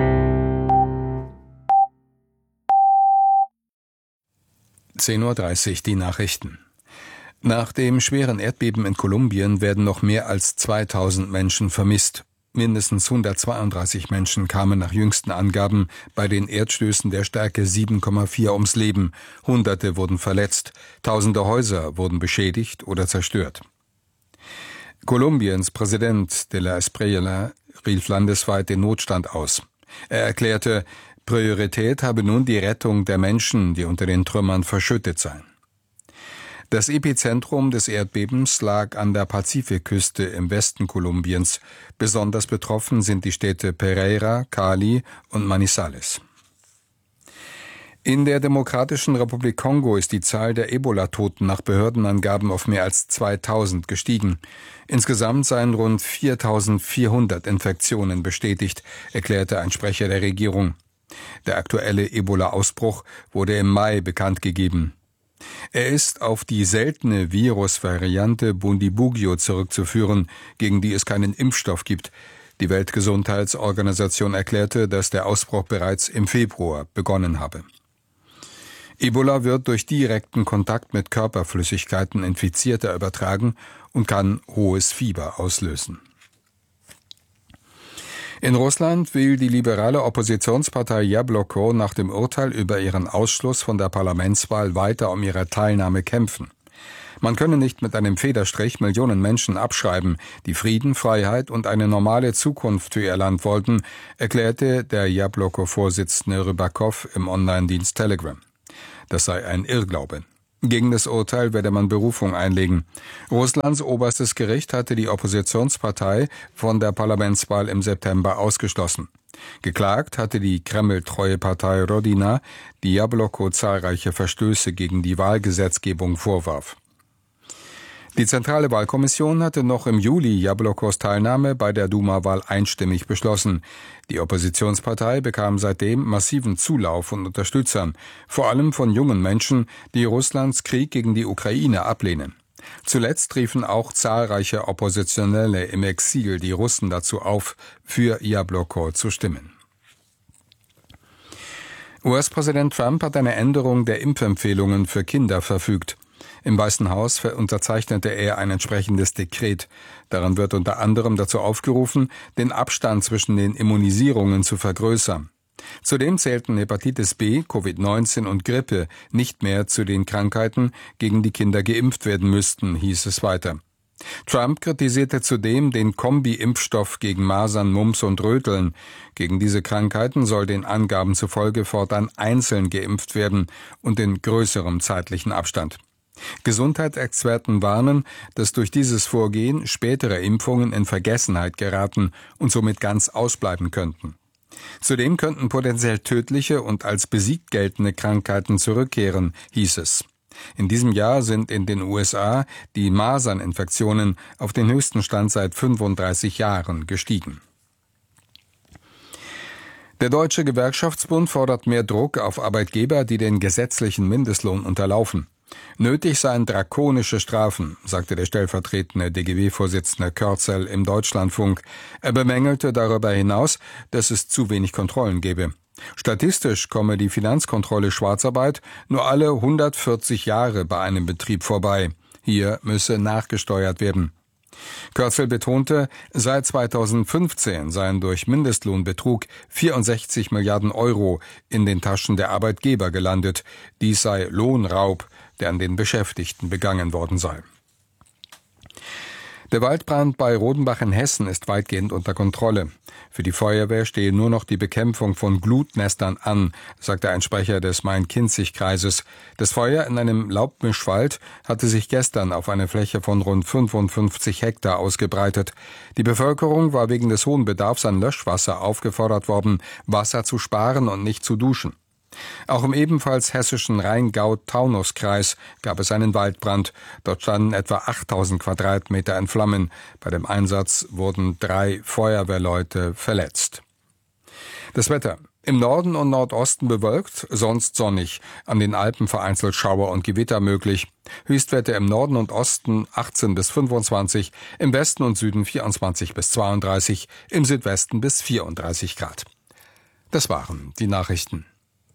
zehn Uhr dreißig, die Nachrichten. Nach dem schweren Erdbeben in Kolumbien werden noch mehr als zweitausend Menschen vermisst. Mindestens hundertzweiunddreißig Menschen kamen nach jüngsten Angaben bei den Erdstößen der Stärke sieben Komma vier ums Leben. Hunderte wurden verletzt. Tausende Häuser wurden beschädigt oder zerstört. Kolumbiens Präsident de la Espriella rief landesweit den Notstand aus. Er erklärte, Priorität habe nun die Rettung der Menschen, die unter den Trümmern verschüttet seien. Das Epizentrum des Erdbebens lag an der Pazifikküste im Westen Kolumbiens. Besonders betroffen sind die Städte Pereira, Cali und Manizales. In der Demokratischen Republik Kongo ist die Zahl der Ebola-Toten nach Behördenangaben auf mehr als zweitausend gestiegen. Insgesamt seien rund viertausendvierhundert Infektionen bestätigt, erklärte ein Sprecher der Regierung. Der aktuelle Ebola-Ausbruch wurde im Mai bekannt gegeben. Er ist auf die seltene Virusvariante Bundibugyo zurückzuführen, gegen die es keinen Impfstoff gibt. Die Weltgesundheitsorganisation erklärte, dass der Ausbruch bereits im Februar begonnen habe. Ebola wird durch direkten Kontakt mit Körperflüssigkeiten Infizierter übertragen und kann hohes Fieber auslösen. In Russland will die liberale Oppositionspartei Jabloko nach dem Urteil über ihren Ausschluss von der Parlamentswahl weiter um ihre Teilnahme kämpfen. Man könne nicht mit einem Federstrich Millionen Menschen abschreiben, die Frieden, Freiheit und eine normale Zukunft für ihr Land wollten, erklärte der Jabloko-Vorsitzende Rybakov im Online-Dienst Telegram. Das sei ein Irrglaube. Gegen das Urteil werde man Berufung einlegen. Russlands oberstes Gericht hatte die Oppositionspartei von der Parlamentswahl im September ausgeschlossen. Geklagt hatte die Kreml-treue Partei Rodina, die Jabloko zahlreiche Verstöße gegen die Wahlgesetzgebung vorwarf. Die Zentrale Wahlkommission hatte noch im Juli Jablokos Teilnahme bei der Duma-Wahl einstimmig beschlossen. Die Oppositionspartei bekam seitdem massiven Zulauf von Unterstützern, vor allem von jungen Menschen, die Russlands Krieg gegen die Ukraine ablehnen. Zuletzt riefen auch zahlreiche Oppositionelle im Exil die Russen dazu auf, für Jabloko zu stimmen. U S-Präsident Trump hat eine Änderung der Impfempfehlungen für Kinder verfügt. Im Weißen Haus unterzeichnete er ein entsprechendes Dekret. Darin wird unter anderem dazu aufgerufen, den Abstand zwischen den Immunisierungen zu vergrößern. Zudem zählten Hepatitis B, Covid neunzehn und Grippe nicht mehr zu den Krankheiten, gegen die Kinder geimpft werden müssten, hieß es weiter. Trump kritisierte zudem den Kombi-Impfstoff gegen Masern, Mumps und Röteln. Gegen diese Krankheiten soll den Angaben zufolge fortan einzeln geimpft werden und in größerem zeitlichen Abstand. Gesundheitsexperten warnen, dass durch dieses Vorgehen spätere Impfungen in Vergessenheit geraten und somit ganz ausbleiben könnten. Zudem könnten potenziell tödliche und als besiegt geltende Krankheiten zurückkehren, hieß es. In diesem Jahr sind in den U S A die Maserninfektionen auf den höchsten Stand seit fünfunddreißig Jahren gestiegen. Der Deutsche Gewerkschaftsbund fordert mehr Druck auf Arbeitgeber, die den gesetzlichen Mindestlohn unterlaufen. Nötig seien drakonische Strafen, sagte der stellvertretende D G B-Vorsitzende Körzel im Deutschlandfunk. Er bemängelte darüber hinaus, dass es zu wenig Kontrollen gebe. Statistisch komme die Finanzkontrolle Schwarzarbeit nur alle hundertvierzig Jahre bei einem Betrieb vorbei. Hier müsse nachgesteuert werden. Körzel betonte, seit zweitausendfünfzehn seien durch Mindestlohnbetrug vierundsechzig Milliarden Euro in den Taschen der Arbeitgeber gelandet. Dies sei Lohnraub, der an den Beschäftigten begangen worden sei. Der Waldbrand bei Rodenbach in Hessen ist weitgehend unter Kontrolle. Für die Feuerwehr stehe nur noch die Bekämpfung von Glutnestern an, sagte ein Sprecher des Main-Kinzig-Kreises. Das Feuer in einem Laubmischwald hatte sich gestern auf eine Fläche von rund fünfundfünfzig Hektar ausgebreitet. Die Bevölkerung war wegen des hohen Bedarfs an Löschwasser aufgefordert worden, Wasser zu sparen und nicht zu duschen. Auch im ebenfalls hessischen Rheingau-Taunus-Kreis gab es einen Waldbrand. Dort standen etwa achttausend Quadratmeter in Flammen. Bei dem Einsatz wurden drei Feuerwehrleute verletzt. Das Wetter. Im Norden und Nordosten bewölkt, sonst sonnig. An den Alpen vereinzelt Schauer und Gewitter möglich. Höchstwerte im Norden und Osten achtzehn bis fünfundzwanzig, im Westen und Süden vierundzwanzig bis zweiunddreißig, im Südwesten bis vierunddreißig Grad. Das waren die Nachrichten.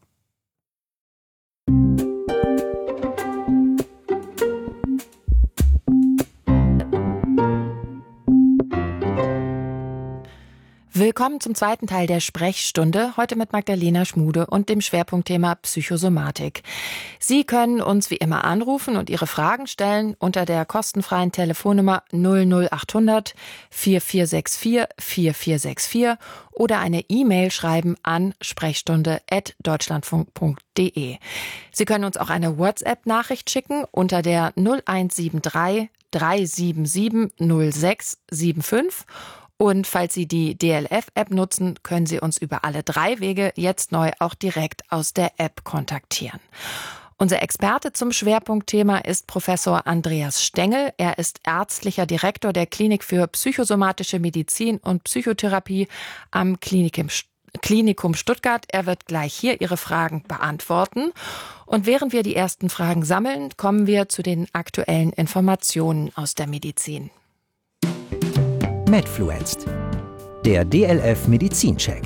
Willkommen zum zweiten Teil der Sprechstunde, heute mit Magdalena Schmude und dem Schwerpunktthema Psychosomatik. Sie können uns wie immer anrufen und Ihre Fragen stellen unter der kostenfreien Telefonnummer null null achthundert vierundvierzig sechsundvierzig vierundvierzig vierundvierzig oder eine E-Mail schreiben an sprechstunde at deutschlandfunk punkt de. Sie können uns auch eine WhatsApp-Nachricht schicken unter der null eins sieben drei drei sieben sieben null sechs sieben fünf. Und falls Sie die D L F-App nutzen, können Sie uns über alle drei Wege jetzt neu auch direkt aus der App kontaktieren. Unser Experte zum Schwerpunktthema ist Professor Andreas Stengel. Er ist ärztlicher Direktor der Klinik für psychosomatische Medizin und Psychotherapie am Klinikum Klinikum Stuttgart. Er wird gleich hier Ihre Fragen beantworten. Und während wir die ersten Fragen sammeln, kommen wir zu den aktuellen Informationen aus der Medizin. Medfluenced, der D L F Medizincheck.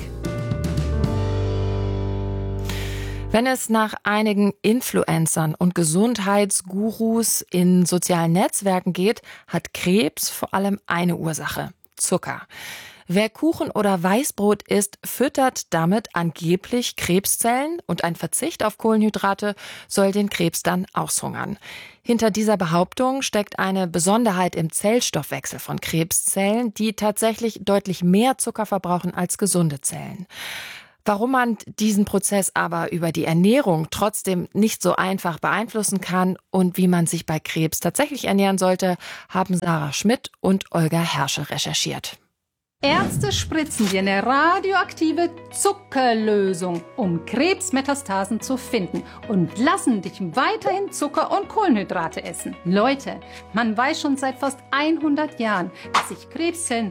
Wenn es nach einigen Influencern und Gesundheitsgurus in sozialen Netzwerken geht, hat Krebs vor allem eine Ursache: Zucker. Wer Kuchen oder Weißbrot isst, füttert damit angeblich Krebszellen, und ein Verzicht auf Kohlenhydrate soll den Krebs dann aushungern. Hinter dieser Behauptung steckt eine Besonderheit im Zellstoffwechsel von Krebszellen, die tatsächlich deutlich mehr Zucker verbrauchen als gesunde Zellen. Warum man diesen Prozess aber über die Ernährung trotzdem nicht so einfach beeinflussen kann und wie man sich bei Krebs tatsächlich ernähren sollte, haben Sarah Schmidt und Olga Herschel recherchiert. Ärzte spritzen dir eine radioaktive Zuckerlösung, um Krebsmetastasen zu finden, und lassen dich weiterhin Zucker und Kohlenhydrate essen. Leute, man weiß schon seit fast hundert Jahren, dass sich Krebszellen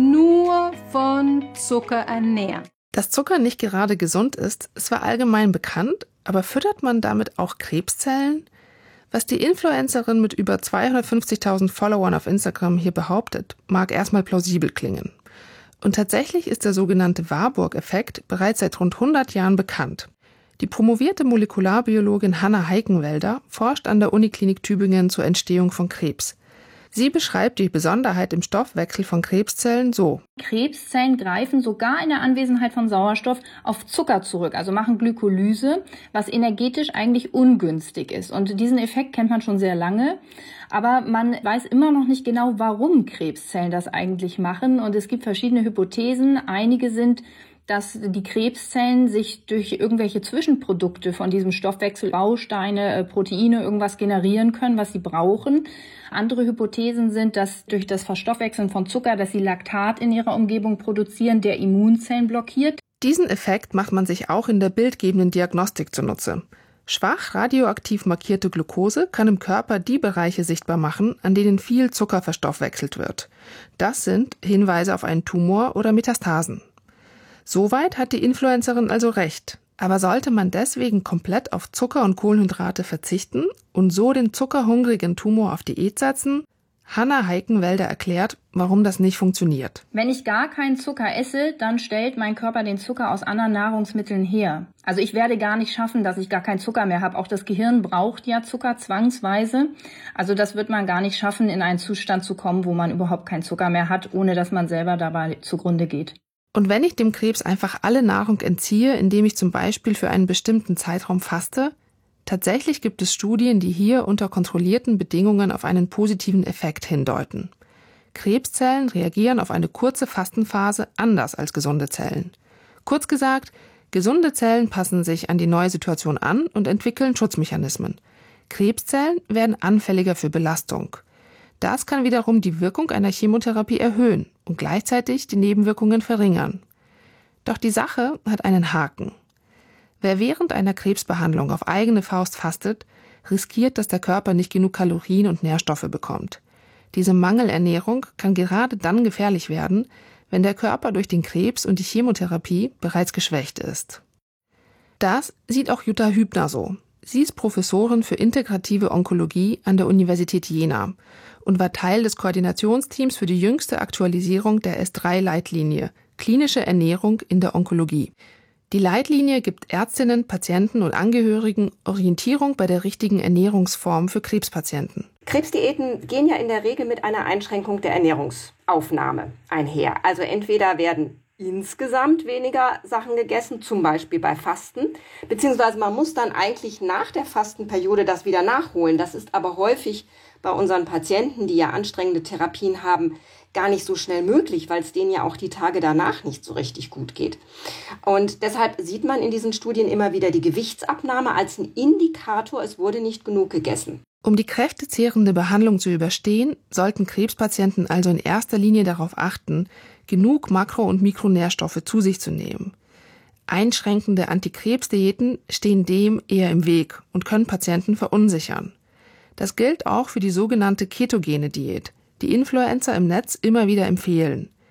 nur von Zucker ernähren. Dass Zucker nicht gerade gesund ist, ist zwar allgemein bekannt, aber füttert man damit auch Krebszellen? Was die Influencerin mit über zweihundertfünfzigtausend Followern auf Instagram hier behauptet, mag erstmal plausibel klingen. Und tatsächlich ist der sogenannte Warburg-Effekt bereits seit rund hundert Jahren bekannt. Die promovierte Molekularbiologin Hanna Heikenwälder forscht an der Uniklinik Tübingen zur Entstehung von Krebs. Sie beschreibt die Besonderheit im Stoffwechsel von Krebszellen so: Krebszellen greifen sogar in der Anwesenheit von Sauerstoff auf Zucker zurück, also machen Glykolyse, was energetisch eigentlich ungünstig ist. Und diesen Effekt kennt man schon sehr lange, aber man weiß immer noch nicht genau, warum Krebszellen das eigentlich machen. Und es gibt verschiedene Hypothesen. Einige sind, dass die Krebszellen sich durch irgendwelche Zwischenprodukte von diesem Stoffwechsel, Bausteine, Proteine, irgendwas generieren können, was sie brauchen. Andere Hypothesen sind, dass durch das Verstoffwechseln von Zucker, dass sie Laktat in ihrer Umgebung produzieren, der Immunzellen blockiert. Diesen Effekt macht man sich auch in der bildgebenden Diagnostik zunutze. Schwach radioaktiv markierte Glucose kann im Körper die Bereiche sichtbar machen, an denen viel Zucker verstoffwechselt wird. Das sind Hinweise auf einen Tumor oder Metastasen. Soweit hat die Influencerin also recht. Aber sollte man deswegen komplett auf Zucker und Kohlenhydrate verzichten und so den zuckerhungrigen Tumor auf Diät setzen? Hanna Heikenwälder erklärt, warum das nicht funktioniert. Wenn ich gar keinen Zucker esse, dann stellt mein Körper den Zucker aus anderen Nahrungsmitteln her. Also ich werde gar nicht schaffen, dass ich gar keinen Zucker mehr habe. Auch das Gehirn braucht ja Zucker zwangsweise. Also das wird man gar nicht schaffen, in einen Zustand zu kommen, wo man überhaupt keinen Zucker mehr hat, ohne dass man selber dabei zugrunde geht. Und wenn ich dem Krebs einfach alle Nahrung entziehe, indem ich zum Beispiel für einen bestimmten Zeitraum faste? Tatsächlich gibt es Studien, die hier unter kontrollierten Bedingungen auf einen positiven Effekt hindeuten. Krebszellen reagieren auf eine kurze Fastenphase anders als gesunde Zellen. Kurz gesagt, gesunde Zellen passen sich an die neue Situation an und entwickeln Schutzmechanismen. Krebszellen werden anfälliger für Belastung. Das kann wiederum die Wirkung einer Chemotherapie erhöhen und gleichzeitig die Nebenwirkungen verringern. Doch die Sache hat einen Haken. Wer während einer Krebsbehandlung auf eigene Faust fastet, riskiert, dass der Körper nicht genug Kalorien und Nährstoffe bekommt. Diese Mangelernährung kann gerade dann gefährlich werden, wenn der Körper durch den Krebs und die Chemotherapie bereits geschwächt ist. Das sieht auch Jutta Hübner so. Sie ist Professorin für integrative Onkologie an der Universität Jena und war Teil des Koordinationsteams für die jüngste Aktualisierung der S drei Leitlinie, klinische Ernährung in der Onkologie. Die Leitlinie gibt Ärztinnen, Patienten und Angehörigen Orientierung bei der richtigen Ernährungsform für Krebspatienten. Krebsdiäten gehen ja in der Regel mit einer Einschränkung der Ernährungsaufnahme einher. Also entweder werden insgesamt weniger Sachen gegessen, zum Beispiel bei Fasten, beziehungsweise man muss dann eigentlich nach der Fastenperiode das wieder nachholen. Das ist aber häufig bei unseren Patienten, die ja anstrengende Therapien haben, gar nicht so schnell möglich, weil es denen ja auch die Tage danach nicht so richtig gut geht. Und deshalb sieht man in diesen Studien immer wieder die Gewichtsabnahme als ein Indikator, es wurde nicht genug gegessen. Um die kräftezehrende Behandlung zu überstehen, sollten Krebspatienten also in erster Linie darauf achten, genug Makro- und Mikronährstoffe zu sich zu nehmen. Einschränkende Antikrebsdiäten stehen dem eher im Weg und können Patienten verunsichern. Das gilt auch für die sogenannte ketogene Diät, die Influencer im Netz immer wieder empfehlen.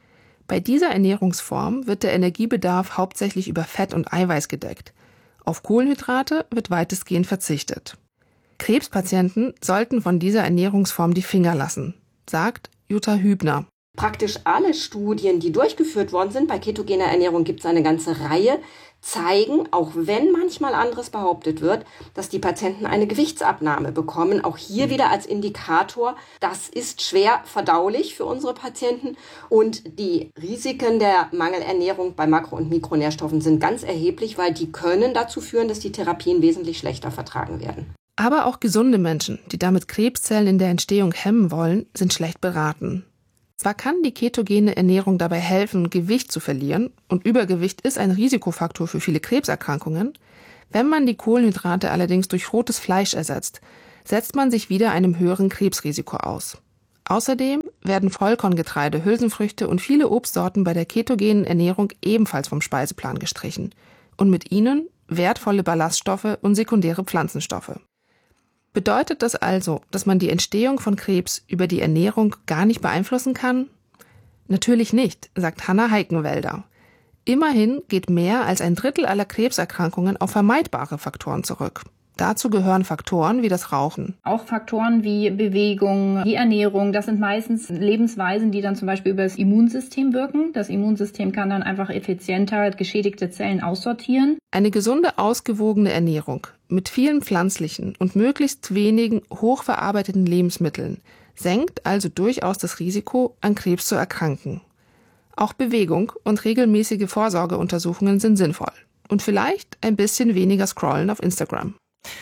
Bei dieser Ernährungsform wird der Energiebedarf hauptsächlich über Fett und Eiweiß gedeckt. Auf Kohlenhydrate wird weitestgehend verzichtet. Krebspatienten sollten von dieser Ernährungsform die Finger lassen, sagt Jutta Hübner. Praktisch alle Studien, die durchgeführt worden sind, bei ketogener Ernährung gibt es eine ganze Reihe, zeigen, auch wenn manchmal anderes behauptet wird, dass die Patienten eine Gewichtsabnahme bekommen. Auch hier wieder als Indikator, das ist schwer verdaulich für unsere Patienten. Und die Risiken der Mangelernährung bei Makro- und Mikronährstoffen sind ganz erheblich, weil die können dazu führen, dass die Therapien wesentlich schlechter vertragen werden. Aber auch gesunde Menschen, die damit Krebszellen in der Entstehung hemmen wollen, sind schlecht beraten. Zwar kann die ketogene Ernährung dabei helfen, Gewicht zu verlieren, und Übergewicht ist ein Risikofaktor für viele Krebserkrankungen, wenn man die Kohlenhydrate allerdings durch rotes Fleisch ersetzt, setzt man sich wieder einem höheren Krebsrisiko aus. Außerdem werden Vollkorngetreide, Hülsenfrüchte und viele Obstsorten bei der ketogenen Ernährung ebenfalls vom Speiseplan gestrichen und mit ihnen wertvolle Ballaststoffe und sekundäre Pflanzenstoffe. Bedeutet das also, dass man die Entstehung von Krebs über die Ernährung gar nicht beeinflussen kann? Natürlich nicht, sagt Hanna Heikenwälder. Immerhin geht mehr als ein Drittel aller Krebserkrankungen auf vermeidbare Faktoren zurück. Dazu gehören Faktoren wie das Rauchen. Auch Faktoren wie Bewegung, die Ernährung, das sind meistens Lebensweisen, die dann zum Beispiel über das Immunsystem wirken. Das Immunsystem kann dann einfach effizienter geschädigte Zellen aussortieren. Eine gesunde, ausgewogene Ernährung mit vielen pflanzlichen und möglichst wenigen hochverarbeiteten Lebensmitteln senkt also durchaus das Risiko, an Krebs zu erkranken. Auch Bewegung und regelmäßige Vorsorgeuntersuchungen sind sinnvoll. Und vielleicht ein bisschen weniger scrollen auf Instagram.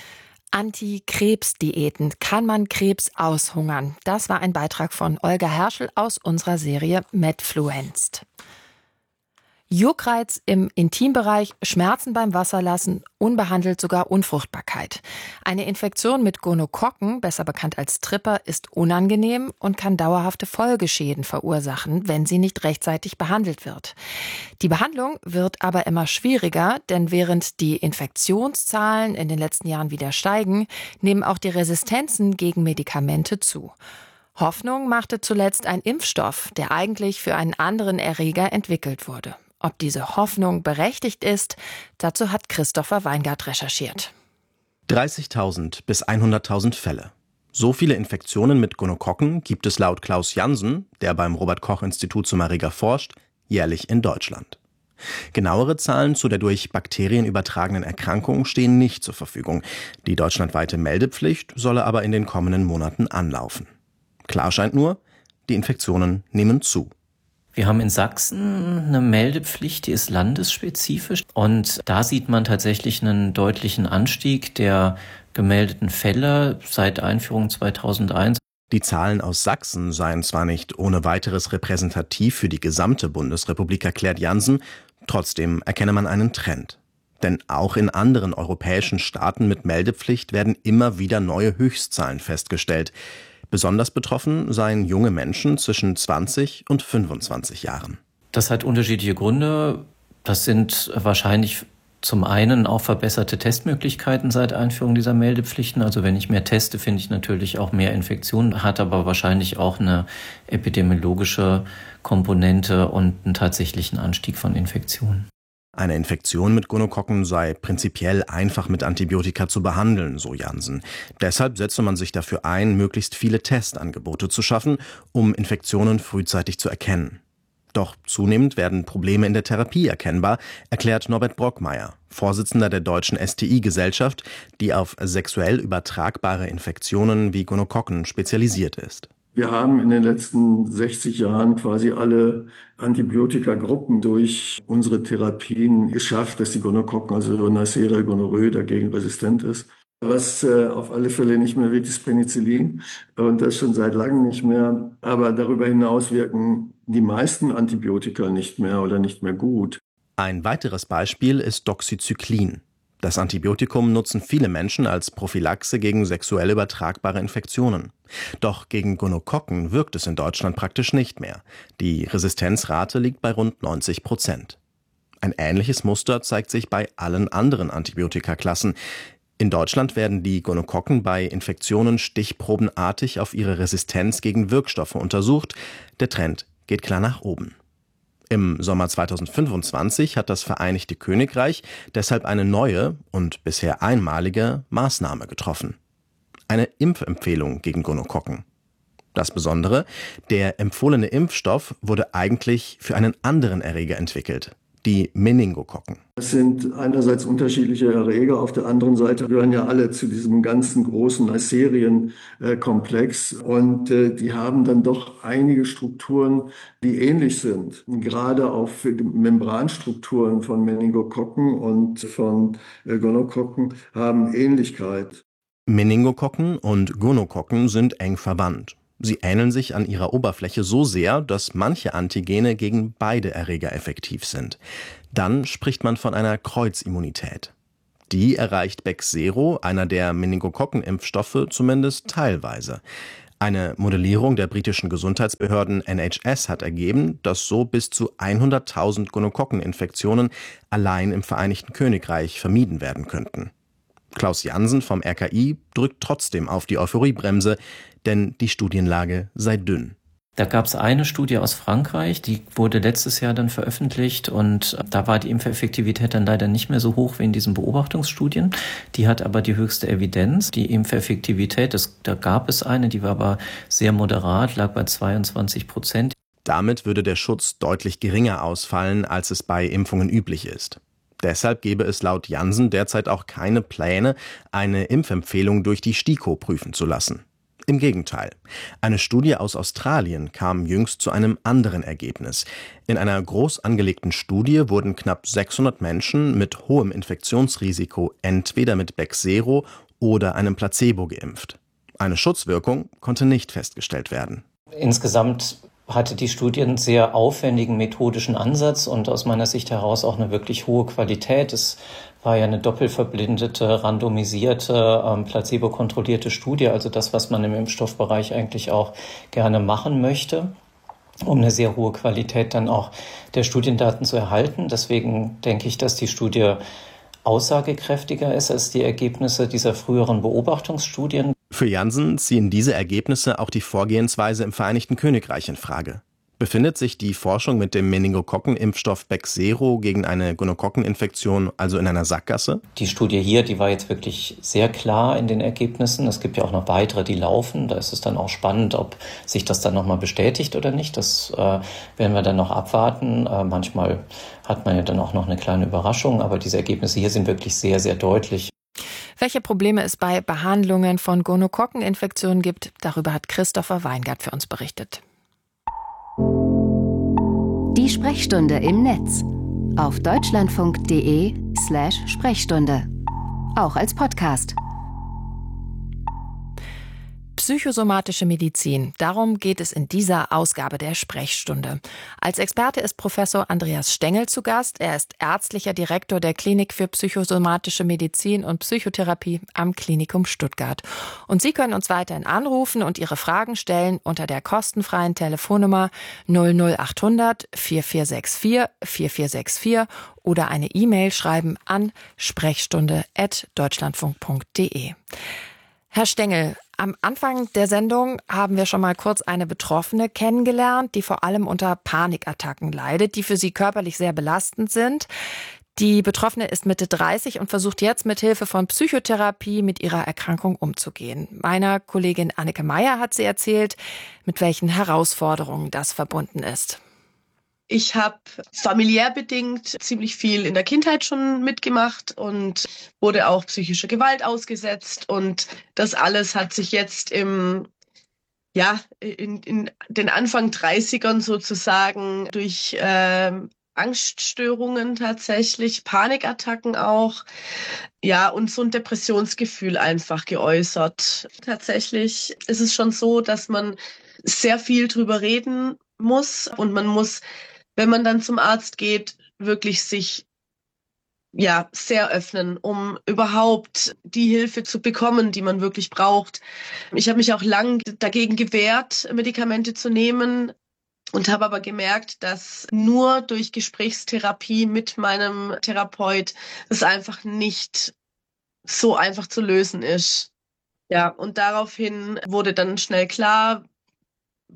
Anti-Krebs-Diäten. Kann man Krebs aushungern? Das war ein Beitrag von Olga Herschel aus unserer Serie Medfluenced. Juckreiz im Intimbereich, Schmerzen beim Wasserlassen, unbehandelt sogar Unfruchtbarkeit. Eine Infektion mit Gonokokken, besser bekannt als Tripper, ist unangenehm und kann dauerhafte Folgeschäden verursachen, wenn sie nicht rechtzeitig behandelt wird. Die Behandlung wird aber immer schwieriger, denn während die Infektionszahlen in den letzten Jahren wieder steigen, nehmen auch die Resistenzen gegen Medikamente zu. Hoffnung machte zuletzt ein Impfstoff, der eigentlich für einen anderen Erreger entwickelt wurde. Ob diese Hoffnung berechtigt ist, dazu hat Christopher Weingart recherchiert. dreißigtausend bis hunderttausend Fälle. So viele Infektionen mit Gonokokken gibt es laut Klaus Jansen, der beim Robert-Koch-Institut zum Erreger forscht, jährlich in Deutschland. Genauere Zahlen zu der durch Bakterien übertragenen Erkrankung stehen nicht zur Verfügung. Die deutschlandweite Meldepflicht solle aber in den kommenden Monaten anlaufen. Klar scheint nur, die Infektionen nehmen zu. Wir haben in Sachsen eine Meldepflicht, die ist landesspezifisch. Und da sieht man tatsächlich einen deutlichen Anstieg der gemeldeten Fälle seit Einführung zweitausendeins. Die Zahlen aus Sachsen seien zwar nicht ohne weiteres repräsentativ für die gesamte Bundesrepublik, erklärt Jansen, trotzdem erkenne man einen Trend. Denn auch in anderen europäischen Staaten mit Meldepflicht werden immer wieder neue Höchstzahlen festgestellt. Besonders betroffen seien junge Menschen zwischen zwanzig und fünfundzwanzig Jahren. Das hat unterschiedliche Gründe. Das sind wahrscheinlich zum einen auch verbesserte Testmöglichkeiten seit Einführung dieser Meldepflichten. Also wenn ich mehr teste, finde ich natürlich auch mehr Infektionen, hat aber wahrscheinlich auch eine epidemiologische Komponente und einen tatsächlichen Anstieg von Infektionen. Eine Infektion mit Gonokokken sei prinzipiell einfach mit Antibiotika zu behandeln, so Jansen. Deshalb setze man sich dafür ein, möglichst viele Testangebote zu schaffen, um Infektionen frühzeitig zu erkennen. Doch zunehmend werden Probleme in der Therapie erkennbar, erklärt Norbert Brockmeier, Vorsitzender der Deutschen S T I-Gesellschaft, die auf sexuell übertragbare Infektionen wie Gonokokken spezialisiert ist. Wir haben in den letzten sechzig Jahren quasi alle Antibiotikagruppen durch unsere Therapien geschafft, dass die Gonokokken, also Neisseria gonorrhoeae, dagegen resistent ist. Was äh, auf alle Fälle nicht mehr wirkt, ist Penicillin und das schon seit langem nicht mehr. Aber darüber hinaus wirken die meisten Antibiotika nicht mehr oder nicht mehr gut. Ein weiteres Beispiel ist Doxycyclin. Das Antibiotikum nutzen viele Menschen als Prophylaxe gegen sexuell übertragbare Infektionen. Doch gegen Gonokokken wirkt es in Deutschland praktisch nicht mehr. Die Resistenzrate liegt bei rund neunzig Prozent. Ein ähnliches Muster zeigt sich bei allen anderen Antibiotikaklassen. In Deutschland werden die Gonokokken bei Infektionen stichprobenartig auf ihre Resistenz gegen Wirkstoffe untersucht. Der Trend geht klar nach oben. Im Sommer zweitausendfünfundzwanzig hat das Vereinigte Königreich deshalb eine neue und bisher einmalige Maßnahme getroffen. Eine Impfempfehlung gegen Gonokokken. Das Besondere, der empfohlene Impfstoff wurde eigentlich für einen anderen Erreger entwickelt, die Meningokokken. Das sind einerseits unterschiedliche Erreger, auf der anderen Seite gehören ja alle zu diesem ganzen großen Neisserien-Komplex und äh, die haben dann doch einige Strukturen, die ähnlich sind. Gerade auch für die Membranstrukturen von Meningokokken und von äh, Gonokokken haben Ähnlichkeit. Meningokokken und Gonokokken sind eng verwandt. Sie ähneln sich an ihrer Oberfläche so sehr, dass manche Antigene gegen beide Erreger effektiv sind. Dann spricht man von einer Kreuzimmunität. Die erreicht Bexsero, einer der Meningokokken-Impfstoffe, zumindest teilweise. Eine Modellierung der britischen Gesundheitsbehörden N H S hat ergeben, dass so bis zu hunderttausend Gonokokkeninfektionen allein im Vereinigten Königreich vermieden werden könnten. Klaus Jansen vom R K I drückt trotzdem auf die Euphoriebremse, denn die Studienlage sei dünn. Da gab es eine Studie aus Frankreich, die wurde letztes Jahr dann veröffentlicht und da war die Impfeffektivität dann leider nicht mehr so hoch wie in diesen Beobachtungsstudien. Die hat aber die höchste Evidenz. Die Impfeffektivität, das, da gab es eine, die war aber sehr moderat, lag bei zweiundzwanzig Prozent. Damit würde der Schutz deutlich geringer ausfallen, als es bei Impfungen üblich ist. Deshalb gäbe es laut Jansen derzeit auch keine Pläne, eine Impfempfehlung durch die STIKO prüfen zu lassen. Im Gegenteil. Eine Studie aus Australien kam jüngst zu einem anderen Ergebnis. In einer groß angelegten Studie wurden knapp sechshundert Menschen mit hohem Infektionsrisiko entweder mit Bexsero oder einem Placebo geimpft. Eine Schutzwirkung konnte nicht festgestellt werden. Insgesamt hatte die Studie einen sehr aufwendigen methodischen Ansatz und aus meiner Sicht heraus auch eine wirklich hohe Qualität. Es war ja eine doppelverblindete, randomisierte, ähm, placebo-kontrollierte Studie, also das, was man im Impfstoffbereich eigentlich auch gerne machen möchte, um eine sehr hohe Qualität dann auch der Studiendaten zu erhalten. Deswegen denke ich, dass die Studie aussagekräftiger ist als die Ergebnisse dieser früheren Beobachtungsstudien. Für Jansen ziehen diese Ergebnisse auch die Vorgehensweise im Vereinigten Königreich in Frage. Befindet sich die Forschung mit dem Meningokokken-Impfstoff Bexsero gegen eine Gonokokkeninfektion also in einer Sackgasse? Die Studie hier, die war jetzt wirklich sehr klar in den Ergebnissen. Es gibt ja auch noch weitere, die laufen. Da ist es dann auch spannend, ob sich das dann nochmal bestätigt oder nicht. Das äh, werden wir dann noch abwarten. Äh, manchmal hat man ja dann auch noch eine kleine Überraschung, aber diese Ergebnisse hier sind wirklich sehr, sehr deutlich. Welche Probleme es bei Behandlungen von Gonokokkeninfektionen gibt, darüber hat Christopher Weingart für uns berichtet. Die Sprechstunde im Netz auf deutschlandfunk.de slash Sprechstunde. Auch als Podcast. Psychosomatische Medizin. Darum geht es in dieser Ausgabe der Sprechstunde. Als Experte ist Professor Andreas Stengel zu Gast. Er ist ärztlicher Direktor der Klinik für psychosomatische Medizin und Psychotherapie am Klinikum Stuttgart. Und Sie können uns weiterhin anrufen und Ihre Fragen stellen unter der kostenfreien Telefonnummer null null acht hundert vier vier sechs vier vier vier sechs vier oder eine E-Mail schreiben an sprechstunde at deutschlandfunk punkt de. Herr Stengel, am Anfang der Sendung haben wir schon mal kurz eine Betroffene kennengelernt, die vor allem unter Panikattacken leidet, die für sie körperlich sehr belastend sind. Die Betroffene ist Mitte dreißig und versucht jetzt mit Hilfe von Psychotherapie mit ihrer Erkrankung umzugehen. Meiner Kollegin Anneke Meyer hat sie erzählt, mit welchen Herausforderungen das verbunden ist. Ich habe familiär bedingt ziemlich viel in der Kindheit schon mitgemacht und wurde auch psychischer Gewalt ausgesetzt. Und das alles hat sich jetzt im, ja, in, in den Anfang dreißigern sozusagen durch äh, Angststörungen tatsächlich, Panikattacken auch, ja, und so ein Depressionsgefühl einfach geäußert. Tatsächlich ist es schon so, dass man sehr viel drüber reden muss und man muss, wenn man dann zum Arzt geht, wirklich sich ja sehr öffnen, um überhaupt die Hilfe zu bekommen, die man wirklich braucht. Ich habe mich auch lang dagegen gewehrt, Medikamente zu nehmen und habe aber gemerkt, dass nur durch Gesprächstherapie mit meinem Therapeut das einfach nicht so einfach zu lösen ist. Ja, und daraufhin wurde dann schnell klar,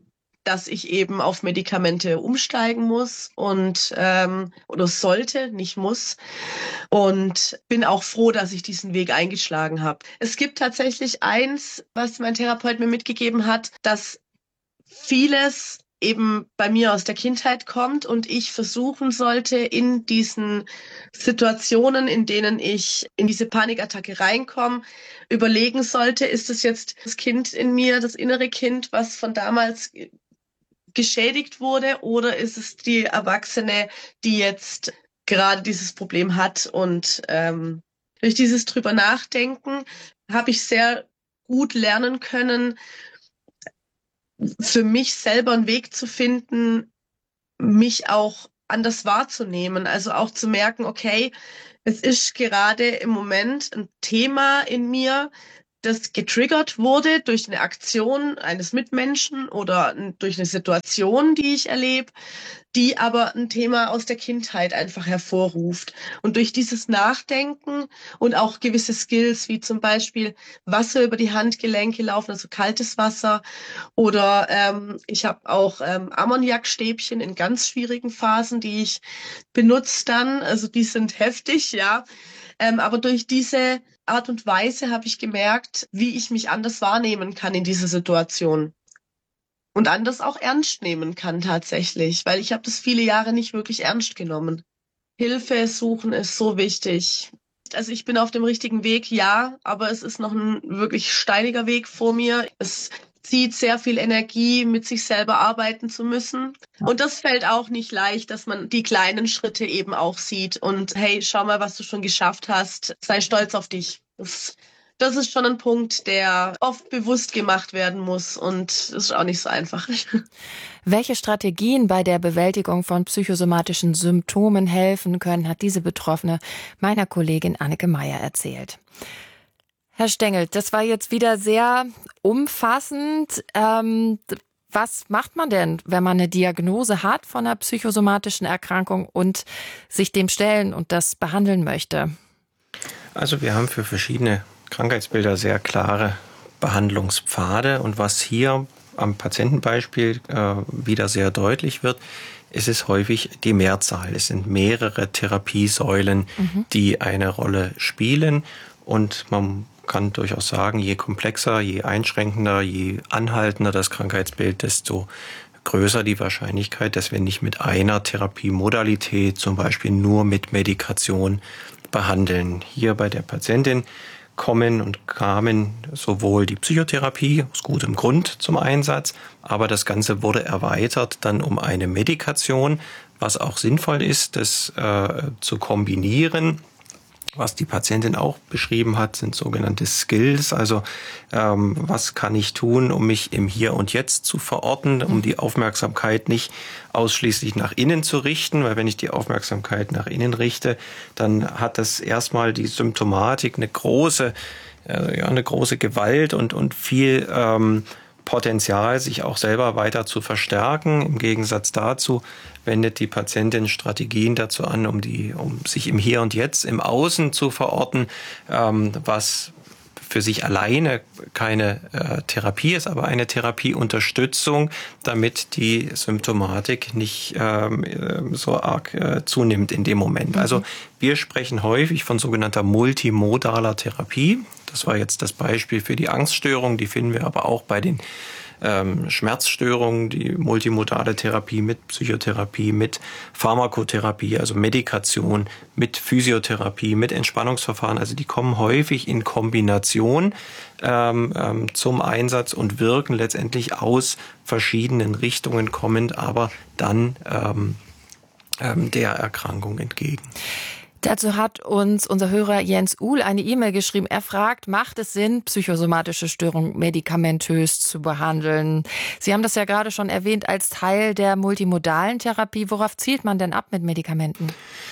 dass ich eben auf Medikamente umsteigen muss und ähm, oder sollte, nicht muss. Und bin auch froh, dass ich diesen Weg eingeschlagen habe. Es gibt tatsächlich eins, was mein Therapeut mir mitgegeben hat, dass vieles eben bei mir aus der Kindheit kommt und ich versuchen sollte, in diesen Situationen, in denen ich in diese Panikattacke reinkomme, überlegen sollte, ist es jetzt das Kind in mir, das innere Kind, was von damals geschädigt wurde, oder ist es die Erwachsene, die jetzt gerade dieses Problem hat? Und ähm, durch dieses drüber nachdenken habe ich sehr gut lernen können, für mich selber einen Weg zu finden, mich auch anders wahrzunehmen. Also auch zu merken, okay, es ist gerade im Moment ein Thema in mir, das getriggert wurde durch eine Aktion eines Mitmenschen oder durch eine Situation, die ich erlebe, die aber ein Thema aus der Kindheit einfach hervorruft. Und durch dieses Nachdenken und auch gewisse Skills, wie zum Beispiel Wasser über die Handgelenke laufen, also kaltes Wasser, oder ähm, ich habe auch ähm, Ammoniakstäbchen in ganz schwierigen Phasen, die ich benutze dann, also die sind heftig, ja. Ähm, aber durch diese Art und Weise habe ich gemerkt, wie ich mich anders wahrnehmen kann in dieser Situation. Und anders auch ernst nehmen kann tatsächlich, weil ich habe das viele Jahre nicht wirklich ernst genommen. Hilfe suchen ist so wichtig. Also ich bin auf dem richtigen Weg, ja, aber es ist noch ein wirklich steiniger Weg vor mir. Es zieht sehr viel Energie, mit sich selber arbeiten zu müssen. Und das fällt auch nicht leicht, dass man die kleinen Schritte eben auch sieht. Und hey, schau mal, was du schon geschafft hast. Sei stolz auf dich. Das, das ist schon ein Punkt, der oft bewusst gemacht werden muss. Und das ist auch nicht so einfach. Welche Strategien bei der Bewältigung von psychosomatischen Symptomen helfen können, hat diese Betroffene meiner Kollegin Anneke Meyer erzählt. Herr Stengel, das war jetzt wieder sehr umfassend. Ähm, was macht man denn, wenn man eine Diagnose hat von einer psychosomatischen Erkrankung und sich dem stellen und das behandeln möchte? Also wir haben für verschiedene Krankheitsbilder sehr klare Behandlungspfade. Und was hier am Patientenbeispiel äh, wieder sehr deutlich wird, ist es häufig die Mehrzahl. Es sind mehrere Therapiesäulen, mhm. die eine Rolle spielen. Und man kann durchaus sagen, je komplexer, je einschränkender, je anhaltender das Krankheitsbild, desto größer die Wahrscheinlichkeit, dass wir nicht mit einer Therapiemodalität, zum Beispiel nur mit Medikation, behandeln. Hier bei der Patientin kommen und kamen sowohl die Psychotherapie aus gutem Grund zum Einsatz, aber das Ganze wurde erweitert dann um eine Medikation, was auch sinnvoll ist, das äh, zu kombinieren. Was die Patientin auch beschrieben hat, sind sogenannte Skills. Also ähm, was kann ich tun, um mich im Hier und Jetzt zu verorten, um die Aufmerksamkeit nicht ausschließlich nach innen zu richten, weil wenn ich die Aufmerksamkeit nach innen richte, dann hat das erstmal die Symptomatik eine große, äh, ja, eine große Gewalt und und viel ähm, Potenzial, sich auch selber weiter zu verstärken. Im Gegensatz dazu wendet die Patientin Strategien dazu an, um die, um sich im Hier und Jetzt, im Außen zu verorten, ähm, was für sich alleine keine äh, Therapie ist, aber eine Therapieunterstützung, damit die Symptomatik nicht ähm, so arg äh, zunimmt in dem Moment. Mhm. Also wir sprechen häufig von sogenannter multimodaler Therapie. Das war jetzt das Beispiel für die Angststörung. Die finden wir aber auch bei den ähm, Schmerzstörungen, die multimodale Therapie mit Psychotherapie, mit Pharmakotherapie, also Medikation, mit Physiotherapie, mit Entspannungsverfahren. Also die kommen häufig in Kombination ähm, ähm, zum Einsatz und wirken letztendlich aus verschiedenen Richtungen kommend, aber dann ähm, ähm, der Erkrankung entgegen. Dazu hat uns unser Hörer Jens Uhl eine E-Mail geschrieben. Er fragt, macht es Sinn, psychosomatische Störungen medikamentös zu behandeln? Sie haben das ja gerade schon erwähnt als Teil der multimodalen Therapie. Worauf zielt man denn ab mit Medikamenten?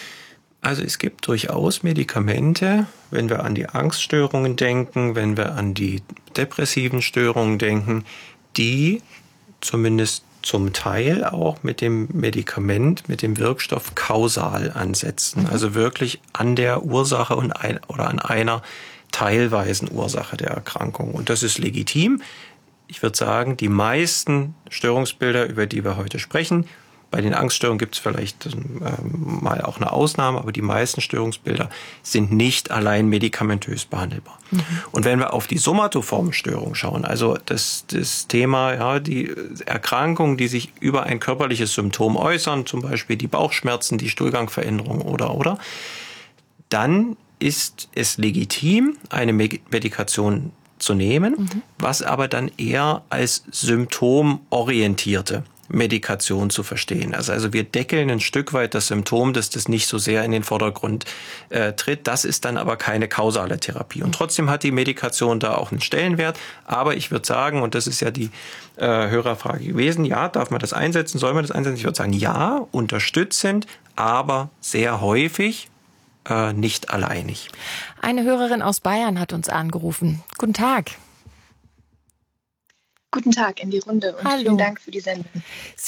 Also es gibt durchaus Medikamente, wenn wir an die Angststörungen denken, wenn wir an die depressiven Störungen denken, die zumindest zum Teil auch mit dem Medikament, mit dem Wirkstoff kausal ansetzen. Mhm. Also wirklich an der Ursache und ein, oder an einer teilweisen Ursache der Erkrankung. Und das ist legitim. ich würde sagen, die meisten Störungsbilder, über die wir heute sprechen, bei den Angststörungen gibt es vielleicht ähm, mal auch eine Ausnahme, aber die meisten Störungsbilder sind nicht allein medikamentös behandelbar. Mhm. Und wenn wir auf die somatoformen Störungen schauen, also das, das Thema, ja, die Erkrankungen, die sich über ein körperliches Symptom äußern, zum Beispiel die Bauchschmerzen, die Stuhlgangveränderung oder, oder, dann ist es legitim, eine Medikation zu nehmen, mhm. was aber dann eher als symptomorientierte Medikation zu verstehen. Also, also wir deckeln ein Stück weit das Symptom, dass das nicht so sehr in den Vordergrund äh, tritt. Das ist dann aber keine kausale Therapie. Und trotzdem hat die Medikation da auch einen Stellenwert. Aber ich würde sagen, und das ist ja die äh, Hörerfrage gewesen, ja, darf man das einsetzen, soll man das einsetzen? Ich würde sagen, ja, unterstützend, aber sehr häufig äh, nicht alleinig. Eine Hörerin aus Bayern hat uns angerufen. Guten Tag. Guten Tag in die Runde und Hallo. vielen Dank für die Sendung.